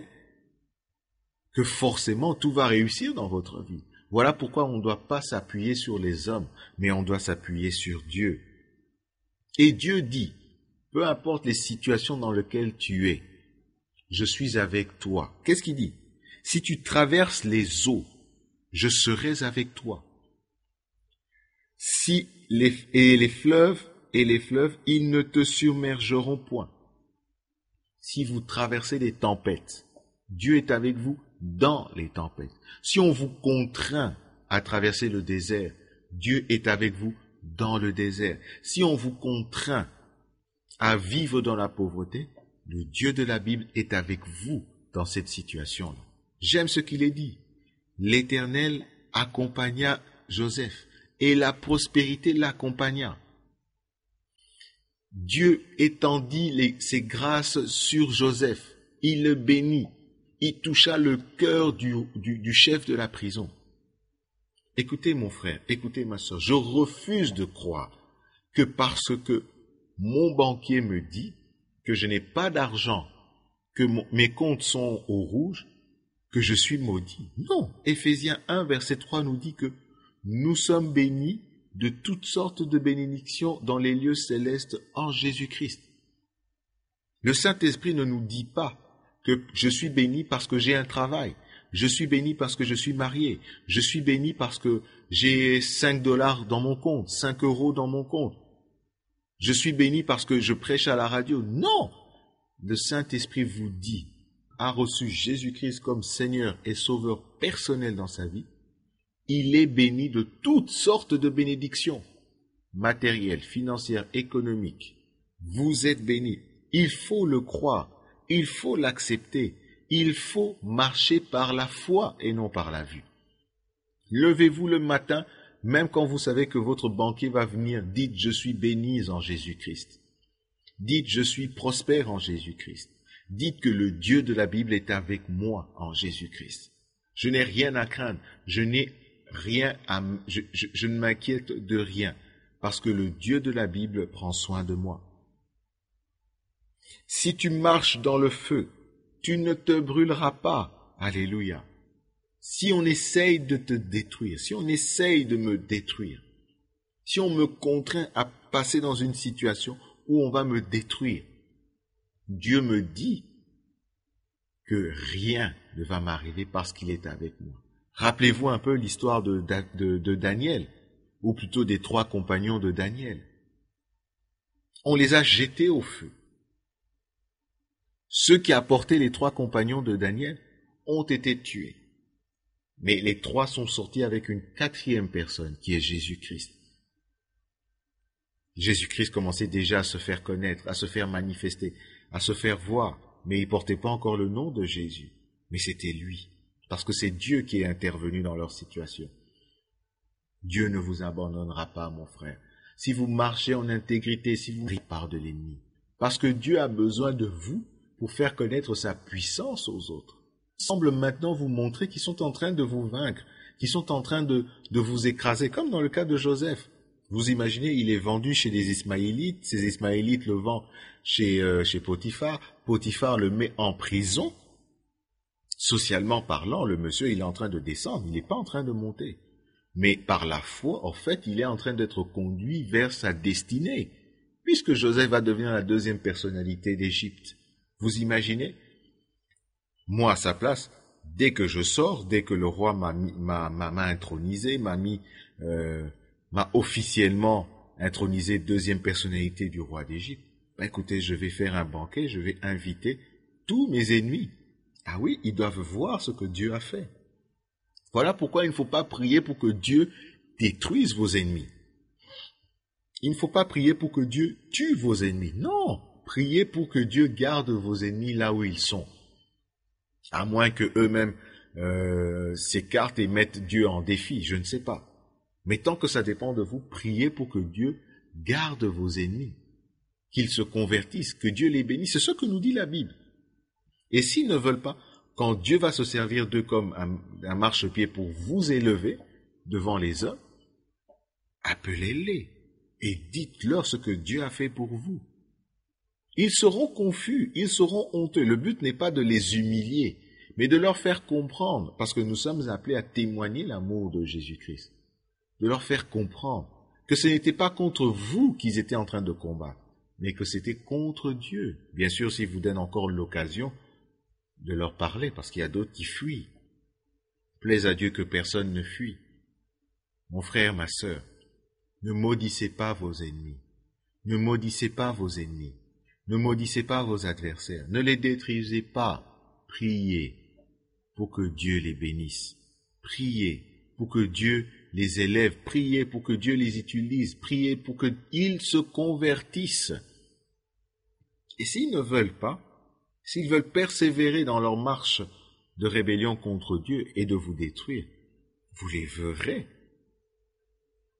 que forcément tout va réussir dans votre vie. Voilà pourquoi on ne doit pas s'appuyer sur les hommes, mais on doit s'appuyer sur Dieu. Et Dieu dit, peu importe les situations dans lesquelles tu es, je suis avec toi. Qu'est-ce qu'il dit? Si tu traverses les eaux, je serai avec toi. Si les, et les fleuves, et les fleuves, ils ne te submergeront point. Si vous traversez les tempêtes, Dieu est avec vous dans les tempêtes. Si on vous contraint à traverser le désert, Dieu est avec vous dans le désert. Si on vous contraint à vivre dans la pauvreté, le Dieu de la Bible est avec vous dans cette situation-là. J'aime ce qu'il est dit. L'Éternel accompagna Joseph, et la prospérité l'accompagna. Dieu étendit les, ses grâces sur Joseph. Il le bénit. Il toucha le cœur du, du, du chef de la prison. Écoutez mon frère, écoutez ma soeur, je refuse de croire que parce que mon banquier me dit que je n'ai pas d'argent, que mon, mes comptes sont au rouge, que je suis maudit. Non, Éphésiens un, verset trois nous dit que nous sommes bénis de toutes sortes de bénédictions dans les lieux célestes en Jésus-Christ. Le Saint-Esprit ne nous dit pas que je suis béni parce que j'ai un travail, je suis béni parce que je suis marié, je suis béni parce que j'ai cinq dollars dans mon compte, cinq euros dans mon compte, je suis béni parce que je prêche à la radio. Non! Le Saint-Esprit vous dit, a reçu Jésus-Christ comme Seigneur et Sauveur personnel dans sa vie, il est béni de toutes sortes de bénédictions, matérielles, financières, économiques. Vous êtes béni. Il faut le croire, il faut l'accepter, il faut marcher par la foi et non par la vue. Levez-vous le matin, même quand vous savez que votre banquier va venir, dites « Je suis béni en Jésus-Christ ». Dites « Je suis prospère en Jésus-Christ ». Dites que le Dieu de la Bible est avec moi en Jésus-Christ. Je n'ai rien à craindre, je n'ai rien à, je, je, je ne m'inquiète de rien, parce que le Dieu de la Bible prend soin de moi. Si tu marches dans le feu, tu ne te brûleras pas. Alléluia. Si on essaye de te détruire, si on essaye de me détruire, si on me contraint à passer dans une situation où on va me détruire, Dieu me dit que rien ne va m'arriver parce qu'il est avec moi. Rappelez-vous un peu l'histoire de, de, de Daniel, ou plutôt des trois compagnons de Daniel. On les a jetés au feu. Ceux qui apportaient les trois compagnons de Daniel ont été tués. Mais les trois sont sortis avec une quatrième personne, qui est Jésus-Christ. Jésus-Christ commençait déjà à se faire connaître, à se faire manifester, à se faire voir, mais il ne portait pas encore le nom de Jésus. Mais c'était lui, parce que c'est Dieu qui est intervenu dans leur situation. Dieu ne vous abandonnera pas, mon frère. Si vous marchez en intégrité, si vous ne part de l'ennemi, parce que Dieu a besoin de vous pour faire connaître sa puissance aux autres. Il semble maintenant vous montrer qu'ils sont en train de vous vaincre, qu'ils sont en train de, de vous écraser, comme dans le cas de Joseph. Vous imaginez, il est vendu chez des Ismaélites, ces Ismaélites le vendent chez, euh, chez Potiphar, Potiphar le met en prison. Socialement parlant, le monsieur, il est en train de descendre, il n'est pas en train de monter. Mais par la foi, en fait, il est en train d'être conduit vers sa destinée, puisque Joseph va devenir la deuxième personnalité d'Égypte. Vous imaginez? Moi, à sa place, dès que je sors, dès que le roi m'a, m'a, m'a, m'a intronisé, m'a mis, euh, m'a officiellement intronisé deuxième personnalité du roi d'Égypte, ben écoutez, je vais faire un banquet, je vais inviter tous mes ennemis. Ah oui, ils doivent voir ce que Dieu a fait. Voilà pourquoi il ne faut pas prier pour que Dieu détruise vos ennemis. Il ne faut pas prier pour que Dieu tue vos ennemis. Non, priez pour que Dieu garde vos ennemis là où ils sont. À moins que eux-mêmes euh, s'écartent et mettent Dieu en défi, je ne sais pas. Mais tant que ça dépend de vous, priez pour que Dieu garde vos ennemis, qu'ils se convertissent, que Dieu les bénisse. C'est ce que nous dit la Bible. Et s'ils ne veulent pas, quand Dieu va se servir d'eux comme un, un marchepied pour vous élever devant les hommes, appelez-les et dites-leur ce que Dieu a fait pour vous. Ils seront confus, ils seront honteux. Le but n'est pas de les humilier, mais de leur faire comprendre, parce que nous sommes appelés à témoigner l'amour de Jésus-Christ, de leur faire comprendre que ce n'était pas contre vous qu'ils étaient en train de combattre, mais que c'était contre Dieu. Bien sûr, s'ils vous donnent encore l'occasion de leur parler, parce qu'il y a d'autres qui fuient. Plaise à Dieu que personne ne fuit. Mon frère, ma sœur, ne maudissez pas vos ennemis. Ne maudissez pas vos ennemis. Ne maudissez pas vos adversaires. Ne les détruisez pas. Priez pour que Dieu les bénisse. Priez pour que Dieu les élève. Priez pour que Dieu les utilise. Priez pour qu'ils se convertissent. Et s'ils ne veulent pas, s'ils veulent persévérer dans leur marche de rébellion contre Dieu et de vous détruire, vous les verrez.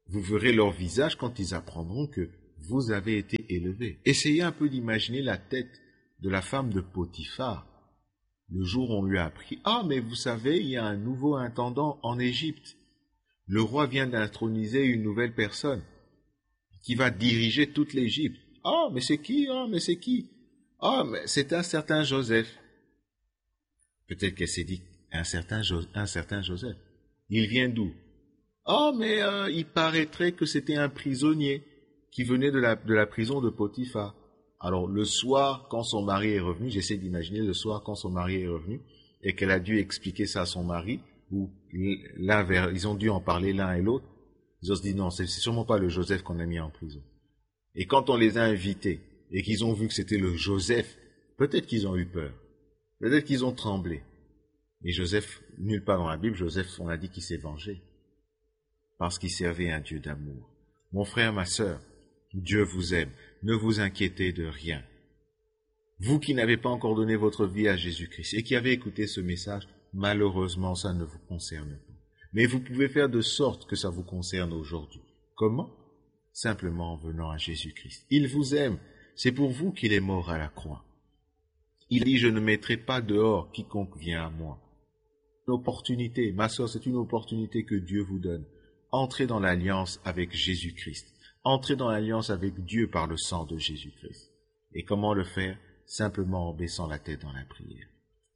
Vous verrez leur visage quand ils apprendront que vous avez été élevé. Essayez un peu d'imaginer la tête de la femme de Potiphar le jour où on lui a appris « Ah, mais vous savez, il y a un nouveau intendant en Égypte. Le roi vient d'introniser une nouvelle personne qui va diriger toute l'Égypte. Ah, mais c'est qui? Ah, mais c'est qui? Ah, mais c'est un certain Joseph. » Peut-être qu'elle s'est dit « un certain, jo un certain Joseph. Il vient d'où? Ah, mais euh, il paraîtrait que c'était un prisonnier qui venait de la, de la prison de Potiphar. » Alors, le soir, quand son mari est revenu, j'essaie d'imaginer le soir quand son mari est revenu, et qu'elle a dû expliquer ça à son mari, ou l'un vers, ils ont dû en parler l'un et l'autre, ils ont se dit non, c'est sûrement pas le Joseph qu'on a mis en prison. Et quand on les a invités, et qu'ils ont vu que c'était le Joseph, peut-être qu'ils ont eu peur, peut-être qu'ils ont tremblé. Et Joseph, nulle part dans la Bible, Joseph, on a dit qu'il s'est vengé, parce qu'il servait un Dieu d'amour. Mon frère, ma sœur, Dieu vous aime. Ne vous inquiétez de rien. Vous qui n'avez pas encore donné votre vie à Jésus-Christ et qui avez écouté ce message, malheureusement, ça ne vous concerne pas. Mais vous pouvez faire de sorte que ça vous concerne aujourd'hui. Comment? Simplement en venant à Jésus-Christ. Il vous aime. C'est pour vous qu'il est mort à la croix. Il dit, je ne mettrai pas dehors quiconque vient à moi. Une opportunité, ma sœur, c'est une opportunité que Dieu vous donne. Entrez dans l'alliance avec Jésus-Christ. Entrez dans l'alliance avec Dieu par le sang de Jésus-Christ. Et comment le faire? Simplement en baissant la tête dans la prière.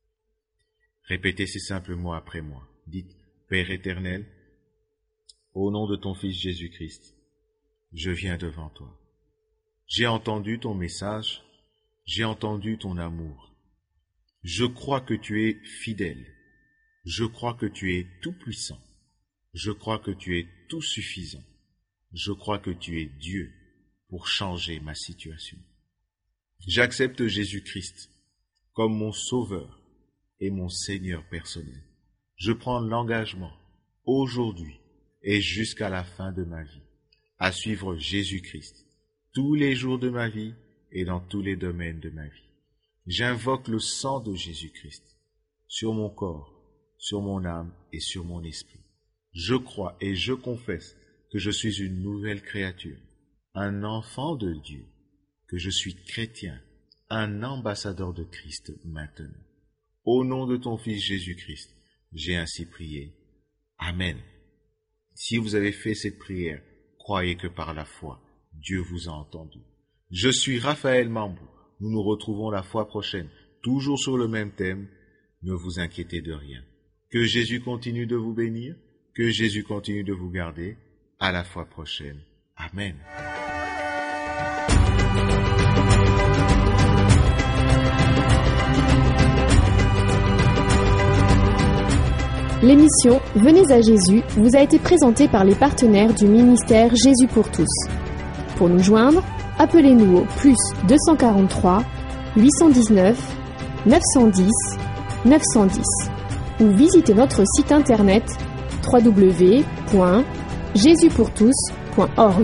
Répétez ces simples mots après moi. Dites, Père éternel, au nom de ton Fils Jésus-Christ, je viens devant toi. J'ai entendu ton message, j'ai entendu ton amour. Je crois que tu es fidèle. Je crois que tu es tout-puissant. Je crois que tu es tout suffisant. Je crois que tu es Dieu pour changer ma situation. J'accepte Jésus-Christ comme mon Sauveur et mon Seigneur personnel. Je prends l'engagement aujourd'hui et jusqu'à la fin de ma vie à suivre Jésus-Christ tous les jours de ma vie et dans tous les domaines de ma vie. J'invoque le sang de Jésus-Christ sur mon corps, sur mon âme et sur mon esprit. Je crois et je confesse que je suis une nouvelle créature, un enfant de Dieu, que je suis chrétien, un ambassadeur de Christ maintenant. Au nom de ton Fils Jésus-Christ, j'ai ainsi prié. Amen. Si vous avez fait cette prière, croyez que par la foi, Dieu vous a entendu. Je suis Raphaël Mambou. Nous nous retrouvons la fois prochaine, toujours sur le même thème. Ne vous inquiétez de rien. Que Jésus continue de vous bénir, que Jésus continue de vous garder. À la fois prochaine. Amen. L'émission Venez à Jésus vous a été présentée par les partenaires du ministère Jésus pour tous. Pour nous joindre, appelez-nous au plus deux cent quarante-trois, huit cent dix-neuf, neuf cent dix, neuf cent dix ou visitez notre site internet w w w point jésus pour tous point org.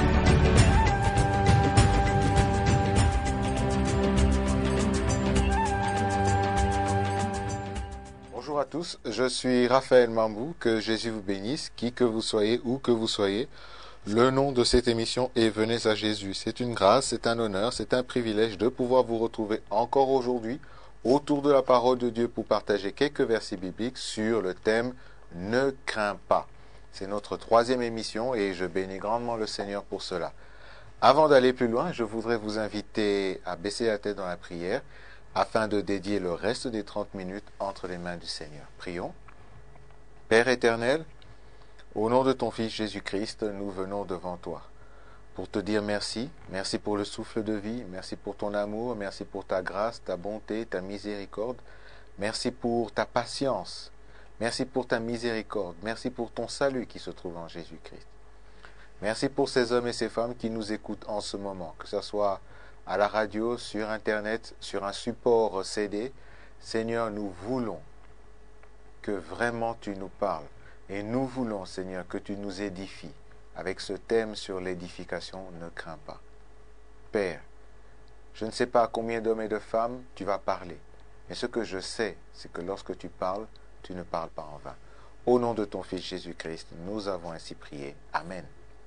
Bonjour à tous, je suis Raphaël Mambou, que Jésus vous bénisse, qui que vous soyez, où que vous soyez. Le nom de cette émission est Venez à Jésus. C'est une grâce, c'est un honneur, c'est un privilège de pouvoir vous retrouver encore aujourd'hui autour de la parole de Dieu pour partager quelques versets bibliques sur le thème « Ne crains pas ». C'est notre troisième émission et je bénis grandement le Seigneur pour cela. Avant d'aller plus loin, je voudrais vous inviter à baisser la tête dans la prière afin de dédier le reste des trente minutes entre les mains du Seigneur. Prions. Père éternel, au nom de ton Fils Jésus-Christ, nous venons devant toi pour te dire merci. Merci pour le souffle de vie, merci pour ton amour, merci pour ta grâce, ta bonté, ta miséricorde. Merci pour ta patience. Merci pour ta miséricorde. Merci pour ton salut qui se trouve en Jésus-Christ. Merci pour ces hommes et ces femmes qui nous écoutent en ce moment, que ce soit à la radio, sur Internet, sur un support C D. Seigneur, nous voulons que vraiment tu nous parles. Et nous voulons, Seigneur, que tu nous édifies avec ce thème sur l'édification, ne crains pas. Père, je ne sais pas à combien d'hommes et de femmes tu vas parler, mais ce que je sais, c'est que lorsque tu parles, tu ne parles pas en vain. Au nom de ton Fils Jésus-Christ, nous avons ainsi prié. Amen.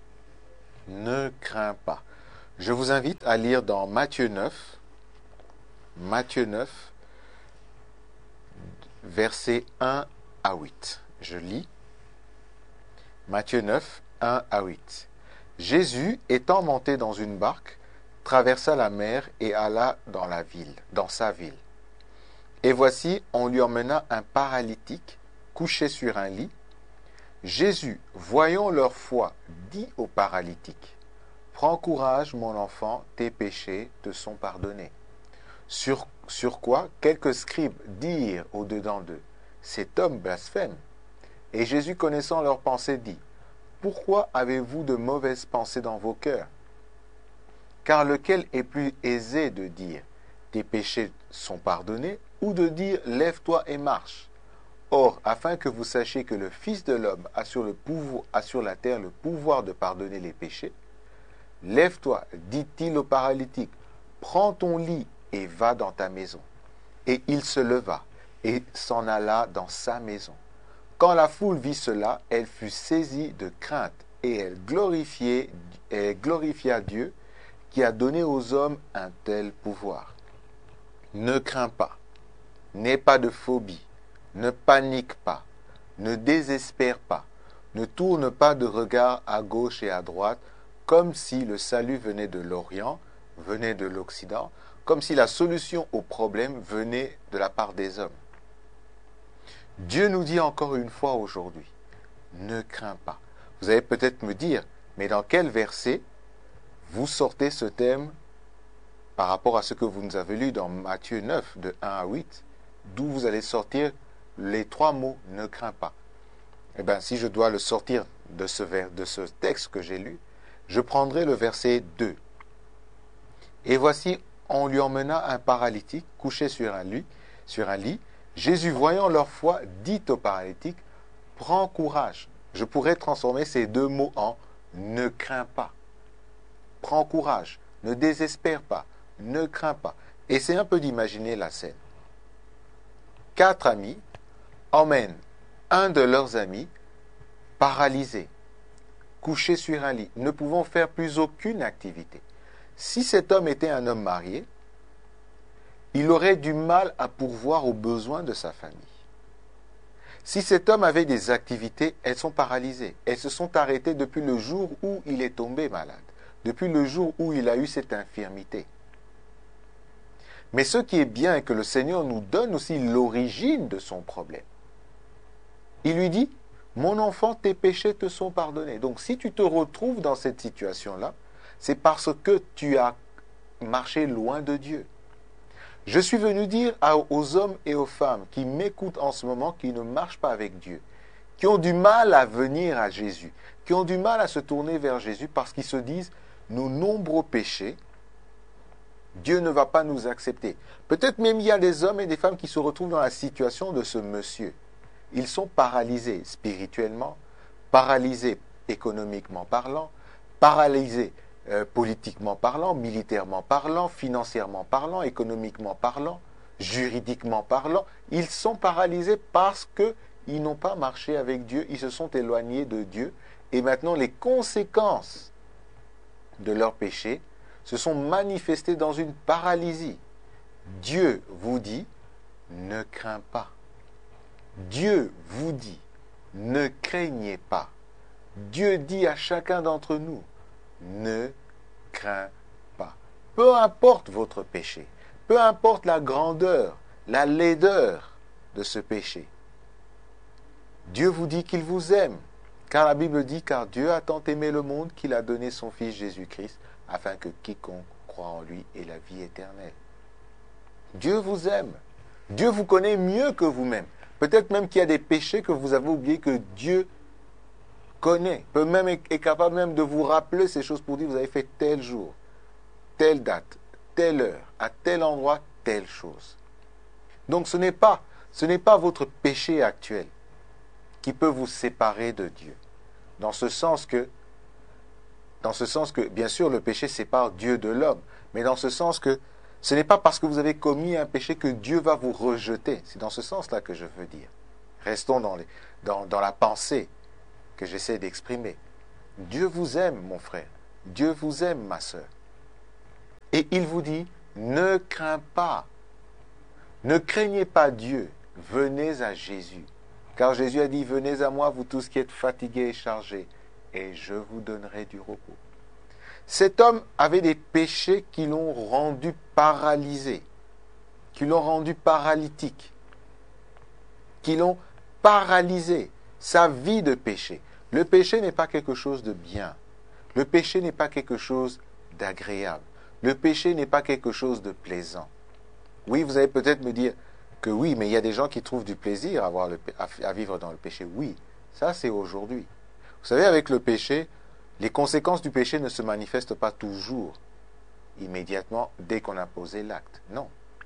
Ne crains pas. Je vous invite à lire dans Matthieu neuf, Matthieu neuf, versets un à huit. Je lis. Matthieu neuf, un à huit. Jésus, étant monté dans une barque, traversa la mer et alla dans la ville, dans sa ville. Et voici, on lui emmena un paralytique couché sur un lit. Jésus, voyant leur foi, dit au paralytique, « Prends courage, mon enfant, tes péchés te sont pardonnés. » Sur, sur quoi quelques scribes dirent au-dedans d'eux, « Cet homme blasphème. » Et Jésus, connaissant leurs pensées, dit, « Pourquoi avez-vous de mauvaises pensées dans vos cœurs? Car lequel est plus aisé de dire, « Tes péchés sont pardonnés » ou de dire, « Lève-toi et marche » Or, afin que vous sachiez que le Fils de l'homme a sur, le pouvoir, a sur la terre le pouvoir de pardonner les péchés, lève-toi, dit-il au paralytique, prends ton lit et va dans ta maison. Et il se leva et s'en alla dans sa maison. Quand la foule vit cela, elle fut saisie de crainte et elle, glorifiait, elle glorifia Dieu qui a donné aux hommes un tel pouvoir. Ne crains pas, n'aie pas de phobie. Ne panique pas, ne désespère pas, ne tourne pas de regard à gauche et à droite, comme si le salut venait de l'Orient, venait de l'Occident, comme si la solution au problème venait de la part des hommes. Dieu nous dit encore une fois aujourd'hui, ne crains pas. Vous allez peut-être me dire, mais dans quel verset vous sortez ce thème par rapport à ce que vous nous avez lu dans Matthieu neuf, de un à huit, d'où vous allez sortir les trois mots « ne crains pas ». Eh bien, si je dois le sortir de ce, vers, de ce texte que j'ai lu, je prendrai le verset deux. Et voici, on lui emmena un paralytique couché sur un lit. Sur un lit. Jésus, voyant leur foi, dit au paralytique, « Prends courage ». Je pourrais transformer ces deux mots en « ne crains pas ». Prends courage, ne désespère pas, ne crains pas. Essayez un peu d'imaginer la scène. Quatre amis emmènent un de leurs amis paralysé, couché sur un lit, ne pouvant faire plus aucune activité. Si cet homme était un homme marié, il aurait du mal à pourvoir aux besoins de sa famille. Si cet homme avait des activités, elles sont paralysées. Elles se sont arrêtées depuis le jour où il est tombé malade, depuis le jour où il a eu cette infirmité. Mais ce qui est bien est que le Seigneur nous donne aussi l'origine de son problème. Il lui dit, « Mon enfant, tes péchés te sont pardonnés. » Donc si tu te retrouves dans cette situation-là, c'est parce que tu as marché loin de Dieu. Je suis venu dire aux hommes et aux femmes qui m'écoutent en ce moment, qui ne marchent pas avec Dieu, qui ont du mal à venir à Jésus, qui ont du mal à se tourner vers Jésus parce qu'ils se disent, nos nombreux péchés, Dieu ne va pas nous accepter. Peut-être même il y a des hommes et des femmes qui se retrouvent dans la situation de ce monsieur. Ils sont paralysés spirituellement, paralysés économiquement parlant, paralysés euh, politiquement parlant, militairement parlant, financièrement parlant, économiquement parlant, juridiquement parlant. Ils sont paralysés parce qu'ils n'ont pas marché avec Dieu, ils se sont éloignés de Dieu. Et maintenant, les conséquences de leur péché se sont manifestées dans une paralysie. Dieu vous dit, ne crains pas. Dieu vous dit, ne craignez pas. Dieu dit à chacun d'entre nous, ne crains pas. Peu importe votre péché, peu importe la grandeur, la laideur de ce péché. Dieu vous dit qu'il vous aime, car la Bible dit, car Dieu a tant aimé le monde qu'il a donné son Fils Jésus-Christ, afin que quiconque croit en lui ait la vie éternelle. Dieu vous aime. Dieu vous connaît mieux que vous-même. Peut-être même qu'il y a des péchés que vous avez oubliés que Dieu connaît, peut même est capable même de vous rappeler ces choses pour dire vous avez fait tel jour, telle date, telle heure, à tel endroit, telle chose. Donc ce n'est pas, ce n'est pas votre péché actuel qui peut vous séparer de Dieu. Dans ce sens que, dans ce sens que, bien sûr, le péché sépare Dieu de l'homme, mais dans ce sens que ce n'est pas parce que vous avez commis un péché que Dieu va vous rejeter. C'est dans ce sens-là que je veux dire. Restons dans, les, dans, dans la pensée que j'essaie d'exprimer. Dieu vous aime, mon frère. Dieu vous aime, ma sœur. Et il vous dit, ne crains pas. Ne craignez pas Dieu. Venez à Jésus. Car Jésus a dit, venez à moi, vous tous qui êtes fatigués et chargés, et je vous donnerai du repos. Cet homme avait des péchés qui l'ont rendu paralysé, qui l'ont rendu paralytique, qui l'ont paralysé. Sa vie de péché. Le péché n'est pas quelque chose de bien. Le péché n'est pas quelque chose d'agréable. Le péché n'est pas quelque chose de plaisant. Oui, vous allez peut-être me dire que oui, mais il y a des gens qui trouvent du plaisir à, avoir le, à, à vivre dans le péché. Oui, ça c'est aujourd'hui. Vous savez, avec le péché, les conséquences du péché ne se manifestent pas toujours immédiatement dès qu'on a posé l'acte. Non.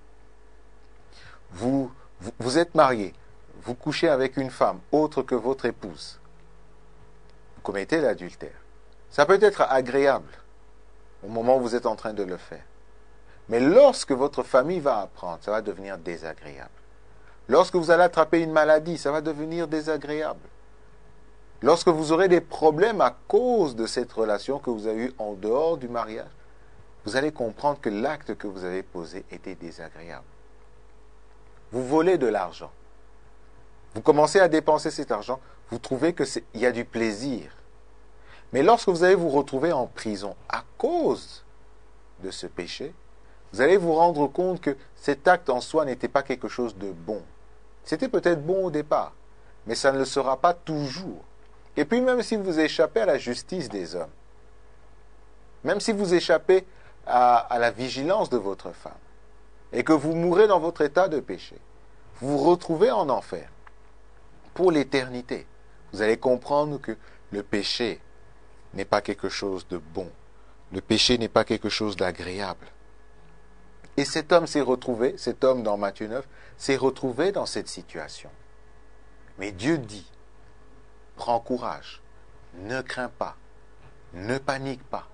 Vous, vous, vous êtes marié, vous couchez avec une femme autre que votre épouse. Vous commettez l'adultère. Ça peut être agréable au moment où vous êtes en train de le faire. Mais lorsque votre famille va apprendre, ça va devenir désagréable. Lorsque vous allez attraper une maladie, ça va devenir désagréable. Lorsque vous aurez des problèmes à cause de cette relation que vous avez eue en dehors du mariage, vous allez comprendre que l'acte que vous avez posé était désagréable. Vous volez de l'argent. Vous commencez à dépenser cet argent, vous trouvez qu'il y a du plaisir. Mais lorsque vous allez vous retrouver en prison à cause de ce péché, vous allez vous rendre compte que cet acte en soi n'était pas quelque chose de bon. C'était peut-être bon au départ, mais ça ne le sera pas toujours. Et puis même si vous échappez à la justice des hommes, même si vous échappez à, à la vigilance de votre femme, et que vous mourrez dans votre état de péché, vous vous retrouvez en enfer pour l'éternité. Vous allez comprendre que le péché n'est pas quelque chose de bon. Le péché n'est pas quelque chose d'agréable. Et cet homme s'est retrouvé, cet homme dans Matthieu neuf, s'est retrouvé dans cette situation. Mais Dieu dit, prends courage, ne crains pas, ne panique pas.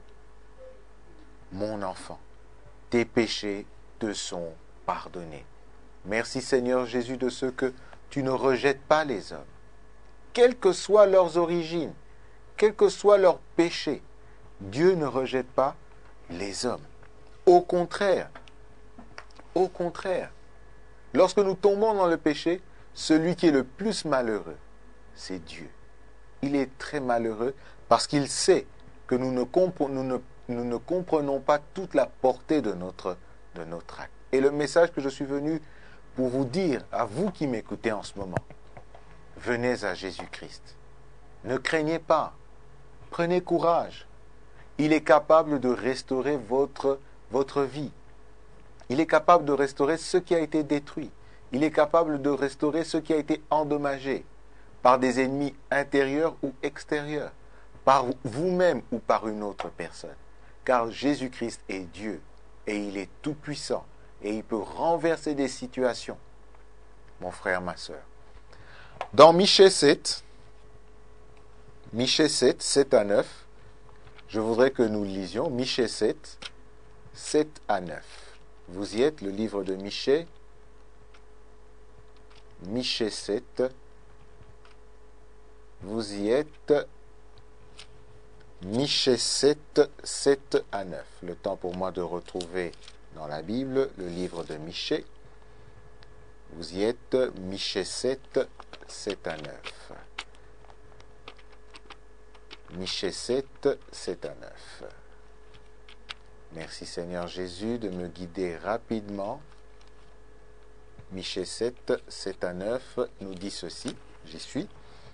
Mon enfant, tes péchés te sont pardonnés. Merci Seigneur Jésus de ce que tu ne rejettes pas les hommes, quelles que soient leurs origines, quels que soient leurs péchés. Dieu ne rejette pas les hommes. Au contraire, au contraire, lorsque nous tombons dans le péché, celui qui est le plus malheureux, c'est Dieu. Il est très malheureux parce qu'il sait que nous ne, compre- nous ne, nous ne comprenons pas toute la portée de notre, de notre acte. Et le message que je suis venu pour vous dire, à vous qui m'écoutez en ce moment, venez à Jésus-Christ. Ne craignez pas, prenez courage. Il est capable de restaurer votre, votre vie. Il est capable de restaurer ce qui a été détruit. Il est capable de restaurer ce qui a été endommagé par des ennemis intérieurs ou extérieurs, par vous-même ou par une autre personne. Car Jésus-Christ est Dieu et il est tout-puissant et il peut renverser des situations. Mon frère, ma sœur. Dans Michée sept, Michée sept, sept à neuf, je voudrais que nous lisions Michée sept, sept à neuf. Vous y êtes, le livre de Michée, Michée sept, vous y êtes, Michée sept, sept à neuf. Le temps pour moi de retrouver dans la Bible le livre de Michée. Vous y êtes, Michée sept, sept à neuf. Michée sept, sept à neuf. Merci Seigneur Jésus de me guider rapidement. Michée sept, sept à neuf nous dit ceci. J'y suis.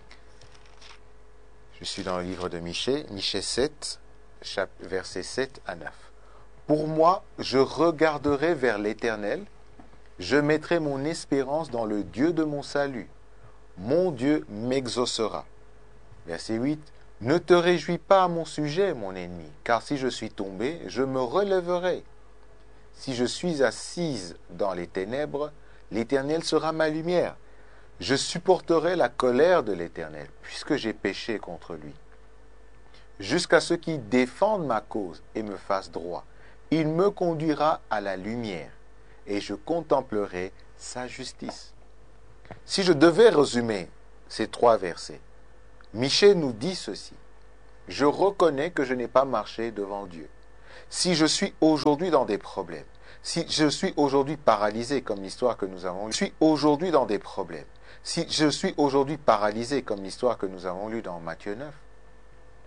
Je suis dans le livre de Michée, Michée sept, versets sept à neuf. Pour moi, je regarderai vers l'Éternel, je mettrai mon espérance dans le Dieu de mon salut. Mon Dieu m'exaucera. Verset huit. Ne te réjouis pas à mon sujet, mon ennemi, car si je suis tombé, je me relèverai. Si je suis assise dans les ténèbres, l'Éternel sera ma lumière. Je supporterai la colère de l'Éternel, puisque j'ai péché contre lui. Jusqu'à ce qu'il défende ma cause et me fasse droit, il me conduira à la lumière, et je contemplerai sa justice. Si je devais résumer ces trois versets, Michée nous dit ceci. je reconnais que je n'ai pas marché devant Dieu. Si je suis aujourd'hui dans des problèmes, si je suis aujourd'hui paralysé comme l'histoire que nous avons lue, je suis aujourd'hui dans des problèmes, si je suis aujourd'hui paralysé comme l'histoire que nous avons lue dans Matthieu neuf,